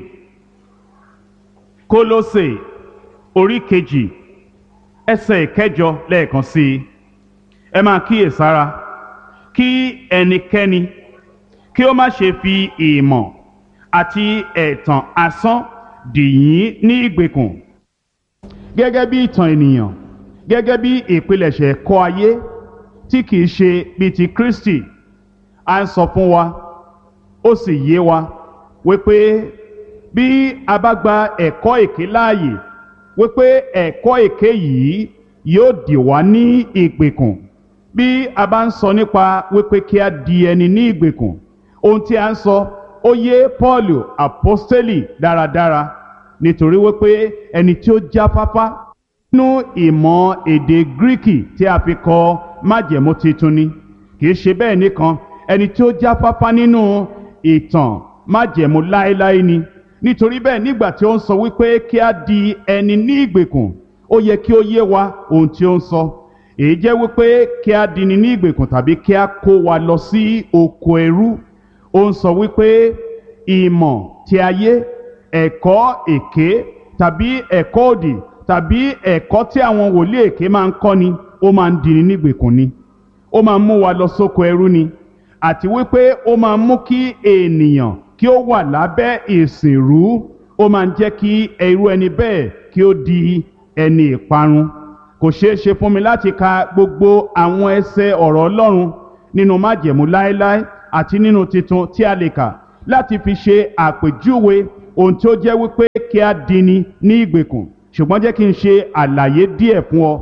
Kólósè orí kejì ẹsẹ̀ ìkẹjọ lẹ́ẹ̀kan sí i. Ẹ máa kíyèsára kí ẹnikẹ́ni kí ó má ṣe fi ìmọ̀ àti ẹ̀tàn asán dì yín ní ìgbèkùn, gẹ́gẹ́ bí ìtàn ènìyàn, gẹ́gẹ́ bí ìpilẹ̀ṣẹ̀ ẹ̀kọ́ ayé tí kìí ṣe bíi ti Kristi. À ń sọ fún wa, ó sì yé wa wípé bí a bá gba ẹ̀kọ́ èké láàyè, wípé ẹ̀kọ́ èké yìí yóò dì wá ní ìgbèkùn. Bí a bá ń sọ nípa wípé kí a di ẹni ní ìgbèkùn, ohun tí a ń sọ ó yé Pọ́ọ̀lù àpọ́stélì dáradára, nítorí wípé ẹni tí ó jáfáfá nínú ìmọ̀ èdè Gíríkì tí a fi kọ májẹ̀mú titun ni. Kìí ṣe bẹ́ẹ̀ nìkan, ẹni tí ó jáfáfá nínú ìtàn májẹ̀mú láéláé ni. Nítorí bẹ́ẹ̀, nígbà tí ó ń sọ wípé kí a di ẹni ní ìgbèkùn, ó yẹ kí ó yé wa ohun tí ó ń sọ. Èyí jẹ́ wípé kí a di ni ní ìgbèkùn tàbí kí a kó wa lọ sí oko ẹrú. Ó ń sọ wípé ìmọ̀ ti ayé, ẹ̀kọ́ èké tàbí ẹ̀kọ́ òdì tàbí ẹ̀kọ́ tí àwọn wòlíì èké máa ń kọ́ ni, ó máa ń di ni ní ìgbèkùn ni. Ó máa ń mú wa lọ sóko ẹrú ni, àti wípé ó máa ń mú kí ènìyàn kí ó wà lábẹ́ ìsìnrú. Ó máa ń jẹ́ kí irú ẹni bẹ́ẹ̀ kí ó di ẹni ìparun. Kò ṣeé ṣe fún mi láti ka gbogbo àwọn ẹsẹ̀ ọ̀rọ̀ Ọlọ́run nínú májẹ̀mú láéláé àti nínú titun tí a lè kà láti fi ṣe àpèjúwe ohun tí ó jẹ́ wípé kí a dini ní ìgbèkùn, ṣùgbọ́n jẹ́ kí n ṣe àlàyé díẹ̀ fún ọ.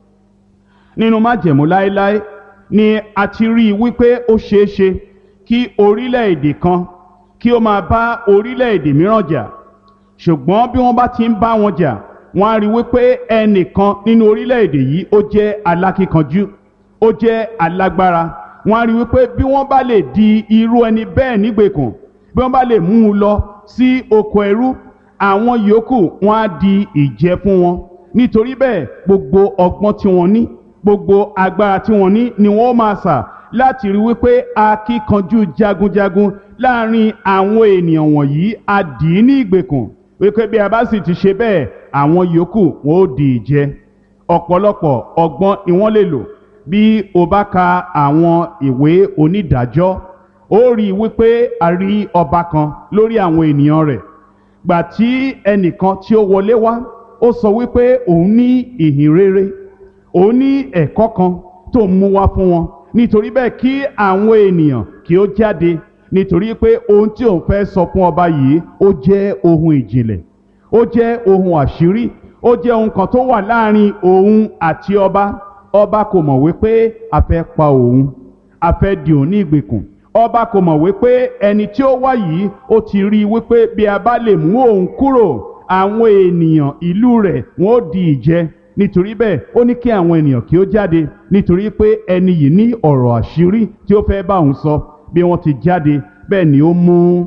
Nínú májẹ̀mú láéláé ni a ti rí i wípé ó ṣeé ṣe kí orílẹ̀-èdè kan kí ó máa bá orílẹ̀-èdè mìíràn jà, ṣùgbọ́n bí wọ́n bá ti ń bá wọn jà, wọ́n á rí wípé ẹnìkan nínú orílẹ̀-èdè yìí ó jẹ́ alákíkanjú, ó jẹ́ alágbára. Wọ́n á rí wípé bí wọ́n bá lè di irú ẹni bẹ́ẹ̀ nígbèkùn, bí wọ́n bá lè mú un lọ sí oko ẹrú, àwọn yòókù wọ́n á di ìjẹ fún wọn. Nítorí bẹ́ẹ̀ gbogbo ọgbọ́n tí wọ́n ní, gbogbo agbára tí wọ́n ní ni wọ́n máa sà láti rí wípé akíkanjú jagunjagun láàrin àwọn ènìyàn wọ̀nyí á dì í ní ìgbèkùn, wípé bí a bá sì ti ṣe bẹ́ẹ̀ àwọn yòókù wọn ó di ìjẹ. Ọ̀pọ̀lọpọ̀ ọgbọ́n ni wọ́n lè lò. Bí o bá ka àwọn ìwé onídàájọ́, ó rí wípé a rí ọba kan lórí àwọn ènìyàn rẹ̀. Gbà tí ẹnìkan tí ó wọlé wá, ó sọ wípé òun ní ìhìn rere, òun ní ẹ̀kọ́ kan tó ń mú wá fún wọn. Nítorí bẹ́ẹ̀ kí àwọn ènìyàn kí ó jáde, nítorí pé ohun tí òun fẹ́ sọ fún ọba yìí ó jẹ́ ohun ìjìnlẹ̀, ó jẹ́ ohun àṣírí, ó jẹ́ ohun kan tó wà láàrin òun àti ọba. Ọba kò mọ̀ wípé a fẹ́ pa òun, a fẹ́ dì òun ní ìgbèkùn. Ọba kò mọ̀ wípé ẹni tí ó wá yìí ó ti rí i wípé bí a bá lè mú òun kúrò, àwọn ènìyàn ìlú rẹ̀ wọ́n ó di ìjẹ. Nítorí bẹ́ẹ̀ ó ní kí àwọn ènìyàn kí ó jáde, nítorí pé ẹni yìí ní ọ̀rọ̀ àṣírí tí ó fẹ́ bá òun sọ. Bí wọ́n ti jáde, bẹ́ẹ̀ ni ó mú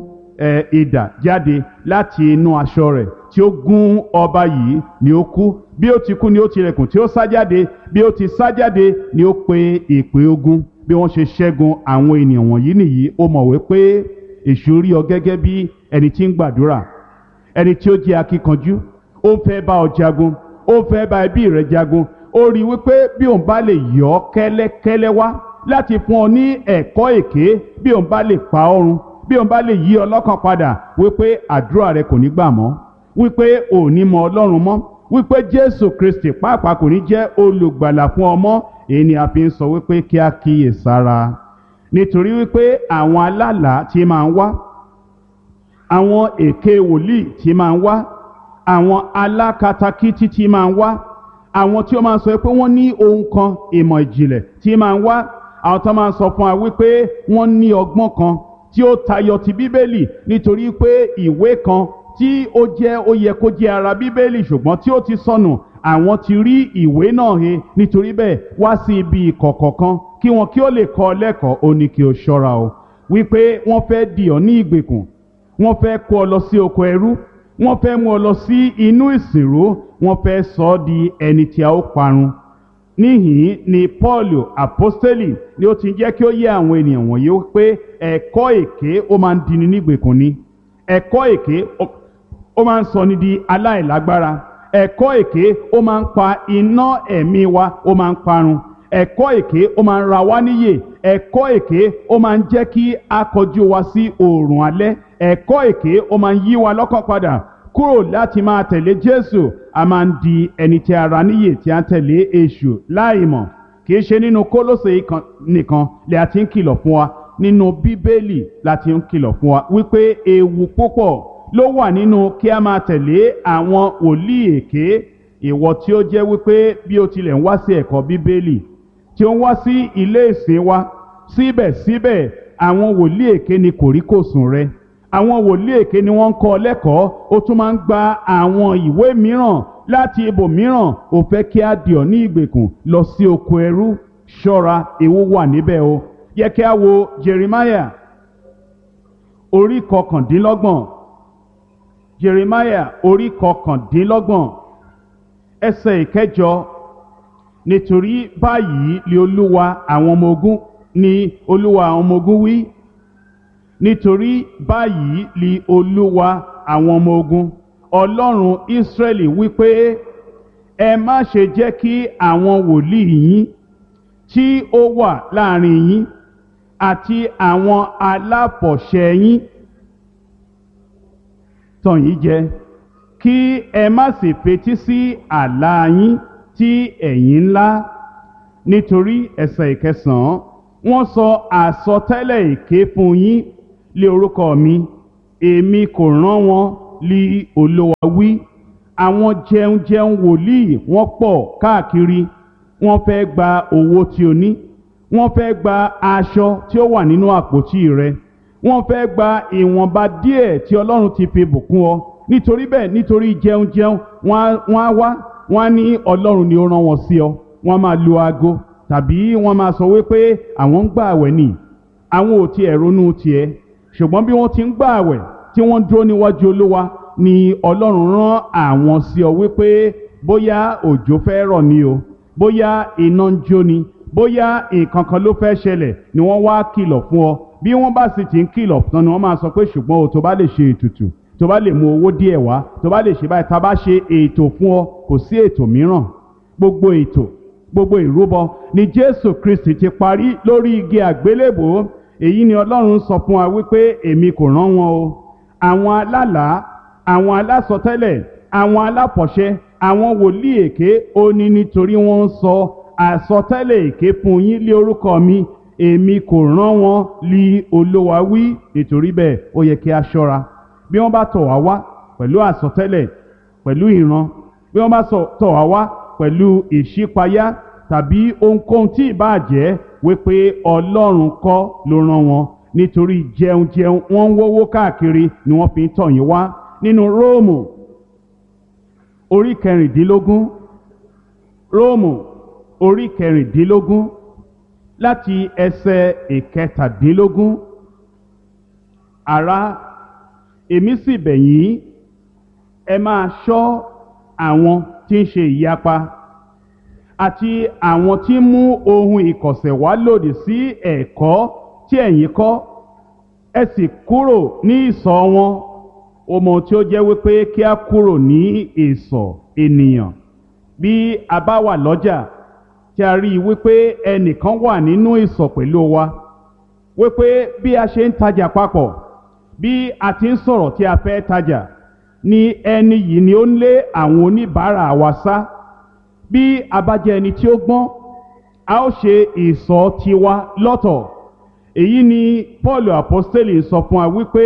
idà jáde láti inú aṣọ rẹ̀ tí ó gún ọba yìí, ni ó kú. Bí ó ti kú ni ó tilẹ̀kùn tí ó sá jáde. Bí ó ti sá jáde ni ó pe ìpè ogun. Bí wọ́n ṣe ṣẹ́gun àwọn ènìyàn wọ̀nyí nìyí. Ó mọ̀ wípé èṣù rí ọ gẹ́gẹ́ bí ẹni tí ń gbàdúrà, ẹni tí ó jẹ́ akíkanjú. Ó ń fẹ́ bá ọ jagun, ó ń fẹ́ bá ẹbí rẹ jagun. Ó rí wípé bí òun bá lè yọ ọ́ kẹ́lẹ́kẹ́lẹ́ wá láti fún ọ ní ẹ̀kọ́ èké, bí òun bá lè pa ọ́ run, bí òun bá lè yí ọ lọ́kàn padà, wípé àdúrà rẹ kò ní gbà mọ́, wípé ò ní mọ Ọlọ́run mọ́, wípé Jésù Kristi pàápàá kò ní jẹ́ olùgbàlà fún ọ mọ́. Èyí ni a fi ń sọ wípé kí a kíyè sára. Nítorí wípé àwọn alálàá tí máa ń wá, àwọn èké wòlíì tí máa ń wá, àwọn alákatakítí tí máa ń wá, àwọn tí ó máa ń sọ pé wọ́n ní ohun kan ìmọ̀ ìjìnlẹ̀ tí máa ń wá, àwọn tó máa ń sọ fún wa wípé wọ́n ní ọgbọ́n kan tí ó tayọ ti Bíbélì, nítorí pé ìwé kan tí ó jẹ́ ó yẹ kó jẹ́ ara Bíbélì ṣùgbọ́n tí ó ti sọnù, àwọn ti rí ìwé náà he. Nítorí bẹ́ẹ̀ wá sí ibi ìkọ̀kọ̀ kan kí wọn kí ó lè kọ́ ọ lẹ́kọ̀ọ́. Ó ní kí o ṣọ́ra o, wípé wọ́n fẹ́ dì ọ́ ní ìgbèkùn, wọ́n fẹ́ kó ọ lọ sí oko ẹrú, wọ́n fẹ́ mú ọ lọ sí inú ìsìnrú, wọ́n fẹ́ sọ ọ́ di ẹni tí a ó parun. Níhìn ni Pọ́ọ̀lù àpọ́stélì ni ó ti jẹ́ kí ó yé àwọn ènìyàn wọ̀nyí pé ẹ̀kọ́ èké ó máa ń dini nígbèkùn ni. Ẹ̀kọ́ èké ó máa ń sọ ni di aláìlágbára. Ẹ̀kọ́ èké ó máa ń pa iná ẹ̀mí wa, ó máa ń parun. Ẹ̀kọ́ èké ó máa ń ra wá níyè. Ẹ̀kọ́ èké ó máa ń jẹ́ kí a kọjú wa sí oòrùn alẹ́. Ẹ̀kọ́ èké ó máa ń yí wa lọ́kàn padà kúrò láti máa tẹ̀lé Jésù. A máa ń di ẹni tí a ra níyè tí a ń tẹ̀lé èṣù láìmọ̀. Kì í ṣe nínú Kólósè nìkan lè a ti ń kìlọ̀ fún wa, nínú Bíbélì la ti ń kìlọ̀ fún wa wípé ewu púpọ̀ ló wà nínú kí a máa tẹ̀lé àwọn wòlíì èké. Ìwọ tí ó jẹ́ wípé bí o tilẹ̀ ń wá sí ẹ̀kọ́ Bíbélì, tí ó ń wá sí ilé ìsìn wa, síbẹ̀síbẹ̀ àwọn wòlíì èké ni kòríkòsùn rẹ. Àwọn wòlíì èké ni wọ́n ń kọ́ lẹ́kọ̀ọ́. Ó tún máa ń gba àwọn ìwé mìíràn láti ibòmíràn. Ó fẹ́ kí a dì ọ́ ní ìgbèkùn lọ sí oko ẹrú. Ṣọ́ra, ewu wà níbẹ̀ o. Yẹ kí a wo Jeremiah orí kọkàndínlọ́gbọ̀n. Jeremiah orí kọkàndínlọ́gbọ̀n ẹsẹ̀ ìkẹjọ. Nítorí báyìí ni Olúwa àwọn ọmọ ogun ni Olúwa àwọn ọmọ ogun wí. Nítorí báyìí ni Olúwa àwọn ọmọ ogun, Ọlọ́run Ísírẹ́lì wípé ẹ má ṣe jẹ́ kí àwọn wòlíì yín tí ó wà láàrin yín àti àwọn aláfọ̀ṣẹ yín tàn yín jẹ, kí ẹ má sì fetí sí àlá yín tí ẹ̀yin ńlá. Nítorí ẹsẹ̀ ìkẹsàn-án, wọ́n sọ àsọtẹ́lẹ̀ èké fún yín lé orúkọ mi, èmi kò rán wọn lí Olúwa wí. Àwọn jẹun jẹun wòlíì wọ́n pọ̀ káàkiri, wọ́n fẹ́ gba owó tí o ní, wọ́n fẹ́ gba aṣọ tí ó wà nínú àpótí rẹ, wọ́n fẹ́ gba ìwọ̀nba díẹ̀ tí Ọlọ́run ti fi bùkún ọ. Nítorí bẹ́ẹ̀, nítorí jẹun jẹun wọ́n á wá, wọ́n á ní Ọlọ́run ni ó rán wọn sí ọ. Wọ́n máa lu aago tàbí wọ́n máa sọ wípé àwọn ń gbà àwẹ̀ ni, àwọn ò tiẹ̀ ronú tiẹ̀. Ṣùgbọ́n bí wọ́n ti ń gbà àwẹ̀ tí wọ́n dúró níwájú Olúwa ni Ọlọ́run rán àwọn sí ọ wípé bóyá òjò fẹ́ rọ̀ ni o, bóyá iná ń jó ni, bóyá nǹkan kan ló fẹ́ ṣẹlẹ̀ ni wọ́n wá kìlọ̀ fún ọ. Bí wọ́n bá sì ti ń kìlọ̀ tán ni wọ́n máa sọ pé ṣùgbọ́n o tó bá lè ṣe ètùtù, tó bá lè mú owó díẹ̀ wá, tó bá lè ṣe báyìí, tá bá ṣe ètò fún ọ, kò sí ètò mìíràn. Gbogbo ètò, gbogbo ìrúbọ ni Jésù Kristi ti parí lórí igi àgbélébùú. Èyí ni Ọlọ́run sọ fún wa wípé èmi kò rán wọn o. Àwọn alálàá, àwọn alásọtẹ́lẹ̀, àwọn alápọ̀ṣẹ, àwọn wòlíì èké ó ní nítorí wọ́n ń sọ àsọtẹ́lẹ̀ èké fún yín lé orúkọ mi, èmi kò rán wọn lí Olúwa wí. Nítorí bẹ́ẹ̀ ó yẹ kí a ṣọ́ra bí wọ́n bá tọ̀ wá wá pẹ̀lú àsọtẹ́lẹ̀, pẹ̀lú ìran, bí wọ́n bá tọ̀ wá wá pẹ̀lú ìṣípayá tàbí ohunkóhun tí ìbá jẹ́, wípé Ọlọ́run kọ́ ló rán wọn. Nítorí jẹun jẹun wọ́n ń wówó káàkiri ni wọ́n fi ń tọ̀ yín wá. Nínú Róòmù orí kẹrìndínlógún, Róòmù orí kẹrìndínlógún láti ẹsẹ̀ ìkẹtàdínlógún. Ará, èmi sì bẹ̀ yín, ẹ máa ṣọ́ àwọn tí ń ṣe ìyapa àti àwọn tí ń mú ohun ìkọ̀sẹ̀ wá lòdì sí ẹ̀kọ́ tí ẹ̀yin kọ́, ẹ sì kúrò ní ìsọ̀ wọn. Ó mọ tí ó jẹ́ wípé kí a kúrò ní ìsọ̀ ènìyàn. Bí a bá wà lọ́jà tí a rí i wípé ẹnìkan wà nínú ìsọ̀ pẹ̀lú wa, wípé bí a ṣe ń tajà papọ̀, bí a ti ń sọ̀rọ̀ tí a fẹ́ tajà, ni ẹni yìí ni ó ń lé àwọn oníbàárà wa sá. Bí a bá jẹ́ ẹni tí ó gbọ́n, a ó ṣe ìsọ̀ tiwa lọ́tọ̀. Èyí ni Paul apostoli sọ fún wa wípé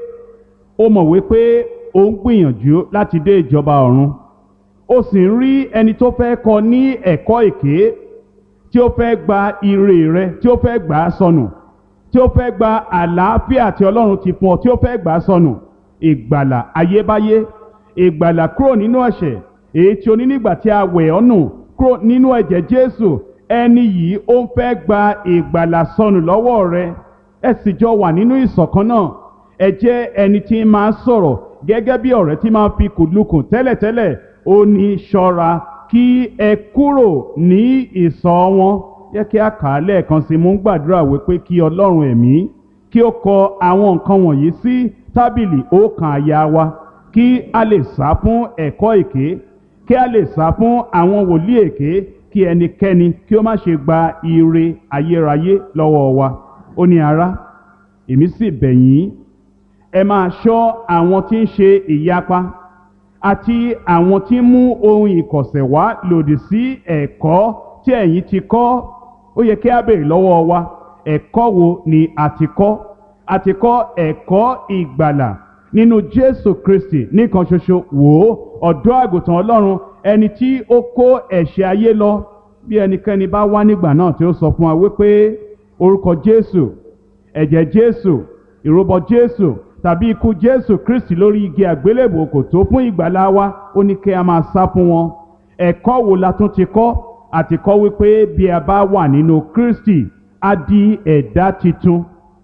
ó mọ̀ wípé ó ń gbìyànjú láti dé ìjọba ọ̀run, ó sì ń rí ẹni tó fẹ́ kọ́ ní ẹ̀kọ́ èké, tí ó fẹ́ gba ire rẹ, tí ó fẹ́ gbà á sọnù, tí ó fẹ́ gba àlàáfíà tí Ọlọ́run ti fún ọ, tí ó fẹ́ gbà á sọnù. Ìgbàlà ayébáyé, ìgbàlà kúrò nínú ẹ̀ṣẹ̀, èyí tí o ní nígbà tí a wẹ̀ ọ́ nù kúrò nínú ẹ̀jẹ̀ Jésù. Ẹni yìí ó ń fẹ́ gba ìgbàlà sọnù lọ́wọ́ rẹ. Ẹ sì jọ wà nínú ìṣọ̀kan náà. Ẹ jẹ́ ẹni tí máa sọ̀rọ̀ gẹ́gẹ́ bí ọ̀rẹ́ tí máa fi kùlùkùn tẹ́lẹ̀tẹ́lẹ̀. Ó ní ṣọ́ra kí ẹ kúrò ní ìsọ̀ wọn. Yẹ kí a kà á lẹ́ẹ̀kan sí. Mo ń gbàdúrà wípé kí Ọlọ́run ẹ̀mí kí ó kọ àwọn nǹkan wọ̀nyí sí tábìlì ọkàn àyà wa, kí a lè sá fún ẹ̀kọ́ èké, kí a lè sá fún àwọn wòlíì èké, kí ẹnikẹ́ni kí ó má ṣe gba ire ayérayé lọ́wọ́ wa. Ó ní ará, èmi sì bẹ̀ yín, ẹ máa ṣọ́ àwọn tí ń ṣe ìyapa àti àwọn tí ń mú ohun ìkọ̀sẹ̀ wá lòdì sí ẹ̀kọ́ tí ẹ̀yin ti kọ́. Ó yẹ kí a béèrè lọ́wọ́ wa, ẹ̀kọ́ wo ni a ti kọ́? A ti kọ́ ẹ̀kọ́ ìgbàlà nínú Jésù Kristi nìkan ṣoṣo. Wò ó, ọ̀dọ́ àgùntàn Ọlọ́run, ẹni tí ó kó ẹ̀ṣẹ̀ ayé lọ. Bí ẹnikẹ́ni bá wá nígbà náà tí ó sọ fún wa wípé orúkọ Jésù, ẹ̀jẹ̀ Jésù, ìrúbọ Jésù tàbí ikú Jésù Kristi lórí igi àgbélébùú kò tó fún ìgbàlà wa, ó ní kí a máa sá fún wọn. Ẹ̀kọ́ wo la tún ti kọ́? A ti kọ́ wípé bí a bá wà nínú Kristi, a di ẹ̀dá titun.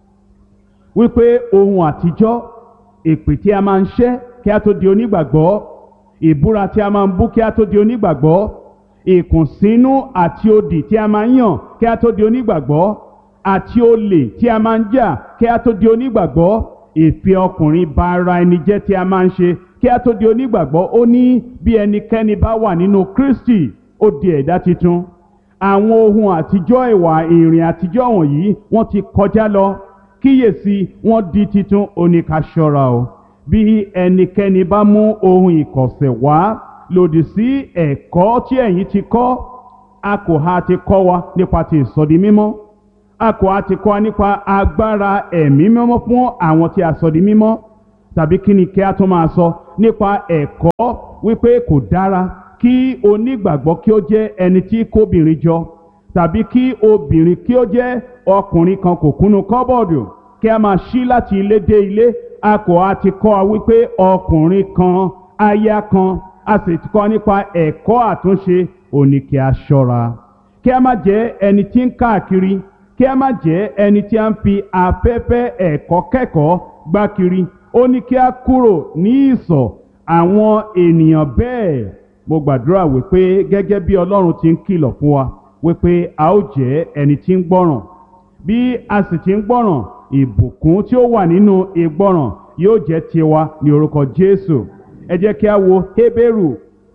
Wípé ohun àtijọ́, èpè tí a máa ń ṣẹ́ kí a tó di onígbàgbọ́, ìbúra tí a máa ń bú kí a tó di onígbàgbọ́, ìkùnsínú àti odì tí a máa ń yàn kí a tó di onígbàgbọ́, àti olè tí a máa ń jà kí a tó di onígbàgbọ́, ìfẹ́ ọkùnrin ba ara ẹni jẹ́ tí a máa ń ṣe kí a tó di onígbàgbọ́. Ó ní bí ẹnikẹ́ni bá wà nínú Kristi, ó di ẹ̀dá titun. Àwọn ohun àtijọ́, ìwà ìrìn àtijọ́ wọ̀nyí wọ́n ti kọjá lọ, kíyèsí wọ́n di titun. Ó ní ká ṣọ́ra o. Bí ẹnikẹ́ni bá mú ohun ìkọ̀sẹ̀ wá lòdì sí ẹ̀kọ́ tí ẹ̀yin ti kọ́, a kò ha ti kọ́ wa nípa ti ìsọdi mímọ́, a kò á ti kọ́ nípa agbára ẹ̀mí mímọ́ fún àwọn tí a sọ di mímọ́, tàbí kí ni kí a tún máa sọ nípa ẹ̀kọ́ wípé kò dára kí onígbàgbọ́ kí ó jẹ́ ẹni tí kóbìnrin jọ, tàbí kí obìnrin kí ó jẹ́ ọkùnrin kan kò kúnnú kọ́bọ̀dù kí a máa ṣí láti ilé dé ilé. A kò á ti kọ́ wa wípé ọkùnrin kan aya kan, a sì ti kọ́ nípa ẹ̀kọ́ àtúnṣe. Òní kí a ṣọ́ra kí a má jẹ́ ẹni tí ń káàkiri, kí a má jẹ́ ẹni tí a ń fi afẹ́fẹ́ ẹ̀kọ́ kẹ́kọ̀ọ́ gbá kiri. Ó ní kí a kúrò ní ìsọ̀ àwọn ènìyàn bẹ́ẹ̀. Mo gbàdúrà wípé gẹ́gẹ́ bí Ọlọ́run ti ń kìlọ̀ fún wa wípé a ó jẹ́ ẹni tí ń gbọ́ràn. Bí a sì ti ń gbọ́ràn, ìbùkún tí ó wà nínú ìgbọ́ràn yóò jẹ́ tiwa ní orúkọ Jésù. Ẹ jẹ́ kí a wo Hébérù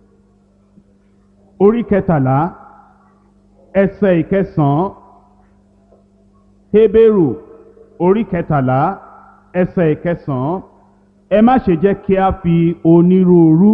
orí kẹtàlá ẹsẹ̀ ìkẹsàn-án. Hébérù orí kẹtàlá ẹsẹ̀ ìkẹsàn-án. Ẹ má ṣe jẹ́ kí a fi onírúurú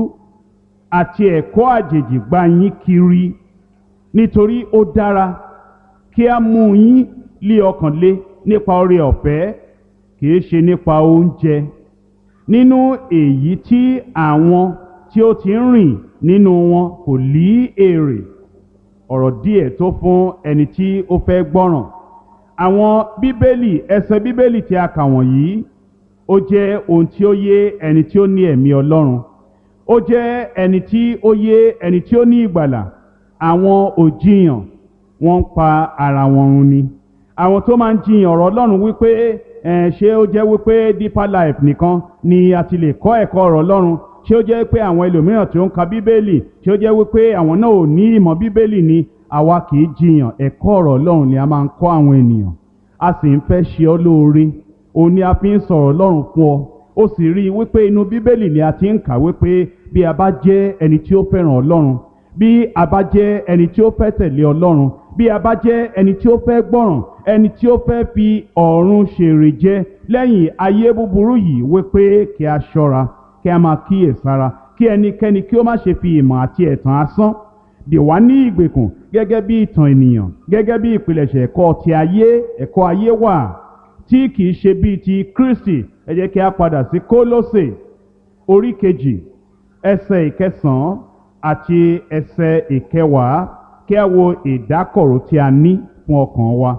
àti ẹ̀kọ́ àjèjì gbá yín kiri, nítorí ó dára kí a mú yín lé ọkàn le nípa oore ọ̀fẹ́, kìí ṣe nípa oúnjẹ, nínú èyí tí àwọn tí ó ti ń rìn nínú wọn kò lí èrè. Ọ̀rọ̀ díẹ̀ tó fún ẹni tí ó fẹ́ gbọ́ràn. Àwọn bíbélì, ẹsẹ̀ bíbélì tí a kà wọ̀nyí, ó jẹ́ ohun tí ó yé ẹni tí ó ní ẹ̀mí Ọlọ́run. Ó jẹ́ ẹni tí ó yé ẹni tí ó ní ìgbàlà. Àwọn òjìyàn wọ́n ń pa ara wọn run ni. Àwọn tó máa ń jiyàn ọ̀rọ̀ Ọlọ́run wípé ẹ̀ ṣé ó jẹ́ wípé Deeper Life nìkan ni a ti lè kọ́ ẹ̀kọ́ ọ̀rọ̀ Ọlọ́run, ṣé ó jẹ́ pé àwọn ẹlòmíràn tí ó ń ka bíbélì, ṣé ó jẹ́ wípé àwọn náà ò ní ìmọ̀ bíbélì ni. Àwa kì í jiyàn, ẹ̀kọ́ ọ̀rọ̀ Ọlọ́run ni a máa ń kọ́ àwọn ènìyàn. A sì ń fẹ́ ṣe ọ́ lóore, òun ni a fi ń sọ̀rọ̀ Ọlọ́run fún ọ. Ó sì rí i wípé inú bíbélì ni a ti ń kà wípé bí a bá jẹ́ ẹni tí ó fẹ́ràn Ọlọ́run, bí a bá jẹ́ ẹni tí ó fẹ́ tẹ̀lé Ọlọ́run, bí a bá jẹ́ ẹni tí ó fẹ́ gbọ́ràn, ẹni tí ó fẹ́ fi ọ̀run ṣèrè jẹ lẹ́yìn ayé búburú yìí, wípé kí a ṣọ́ra, kí a máa kíyèsára, kí ẹnikẹ́ni kí ó má ṣe fi ìmọ̀ àti ẹ̀tàn asán dè wá ní ìgbèkùn gẹ́gẹ́ bí ìtàn ènìyàn, gẹ́gẹ́ bí ìpilẹ̀ṣẹ̀ ẹ̀kọ́ ti ayé, ẹ̀kọ́ ayé wà tí kìí ṣe bíi ti Kristi. Ẹ jẹ́ kí a padà sí Kólósè orí kejì ẹsẹ̀ ìkẹsàn-án àti ẹsẹ̀ ìkẹwàá, kí a wo ìdákọ̀ró tí a ní fún ọkàn wa.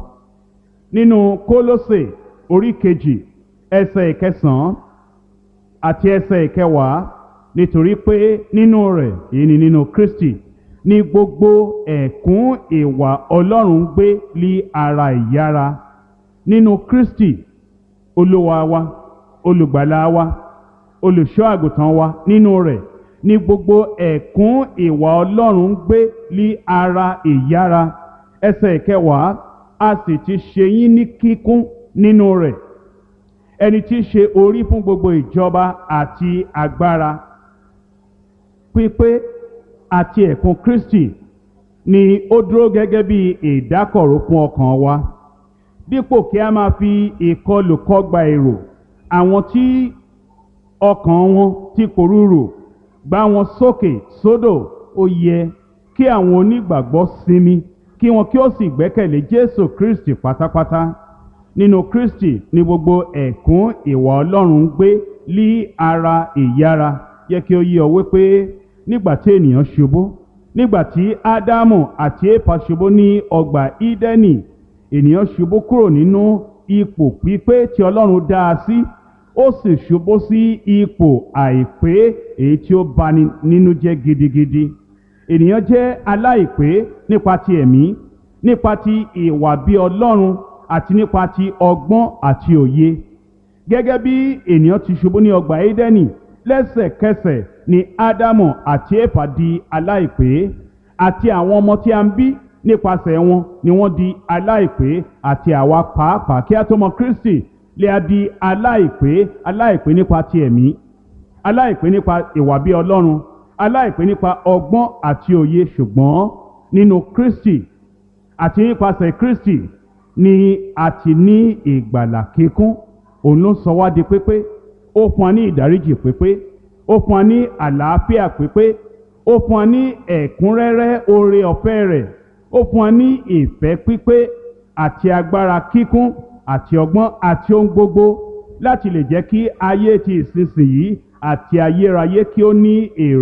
Nínú Kólósè orí kejì ẹsẹ̀ ìkẹsàn-án àti ẹsẹ̀ ìkẹwàá, nítorí pé nínú rẹ̀, èyí ni nínú Kristi, ní gbogbo ẹ̀kún ìwà Ọlọ́run gbé lí ara ìyára. Nínú Kristi Olúwa wa, olùgbàlà wa, olùṣọ́ àgùntàn wa, nínú rẹ̀ ní gbogbo ẹ̀kún ìwà Ọlọ́run gbé lí ara ìyára. Ẹsẹ̀ ìkẹwàá, a sì ti ṣe yín ní kíkún nínú rẹ̀, ẹni tí í ṣe orí fún gbogbo ìjọba àti agbára. Pípé àti ẹ̀kún Kristi ni ó dúró gẹ́gẹ́ bí ìdákọ̀ró fún ọkàn wa, dípò kí a máa fi ìkọlù kọgbà èrò àwọn tí ọkàn wọn ti pòrúurù, gbá wọn sókè sódò. Ó yẹ kí àwọn onígbàgbọ́ sinmi, kí wọn kí ó sì gbẹ́kẹ̀lé Jésù Kristi pátápátá. Nínú Kristi ni gbogbo ẹ̀kún ìwà Ọlọ́run gbé lí ara ìyára. Yẹ kí ó yé ọ wípé nígbà tí ènìyàn ṣubú, nígbà tí Ádámù àti Éfà ṣubú ní ọgbà Ídẹ́nì, ènìyàn ṣubú kúrò nínú ipò pípé tí Ọlọ́run dá a sí, ó sì ṣubú sí ipò àìpé, èyí tí ó bani nínú jẹ́ gidigidi. Ènìyàn jẹ́ aláìpé nípa ti ẹ̀mí, nípa ti ìwà bí Ọlọ́run, àti nípa ti ọgbọ́n àti òye. Gẹ́gẹ́ bí ènìyàn ti ṣubú ní ọgbà Édẹ́nì, lẹ́sẹ̀kẹsẹ̀ ni Ádámù àti Éfà di aláìpé, àti àwọn ọmọ tí a ń bí nípasẹ̀ wọn ni wọ́n di aláìpé, àti àwa pàápàá kí a tó mọ Kristi lè a di aláìpé, aláìpé nípa ti ẹ̀mí, aláìpé nípa ìwà bí Ọlọ́run, aláìpé nípa ọgbọ́n àti òye. Ṣùgbọ́n nínú Kristi àti nípasẹ̀ Kristi ni a ti ní ìgbàlà kíkún. Òun ló sọ wá di pípé, ó fún wa ní ìdáríjì pípé, ó fún wa ní àlàáfíà pípé, ó fún wa ní ẹ̀kúnrẹ́rẹ́ oore ọ̀fẹ́ rẹ̀, ó fún wa ní ìfẹ́ pípé, àti agbára kíkún àti ọgbọ́n àti ohun gbogbo láti lè jẹ́ kí ayé ti ìsinsìnyí àti ayérayé kí ó ní èrè.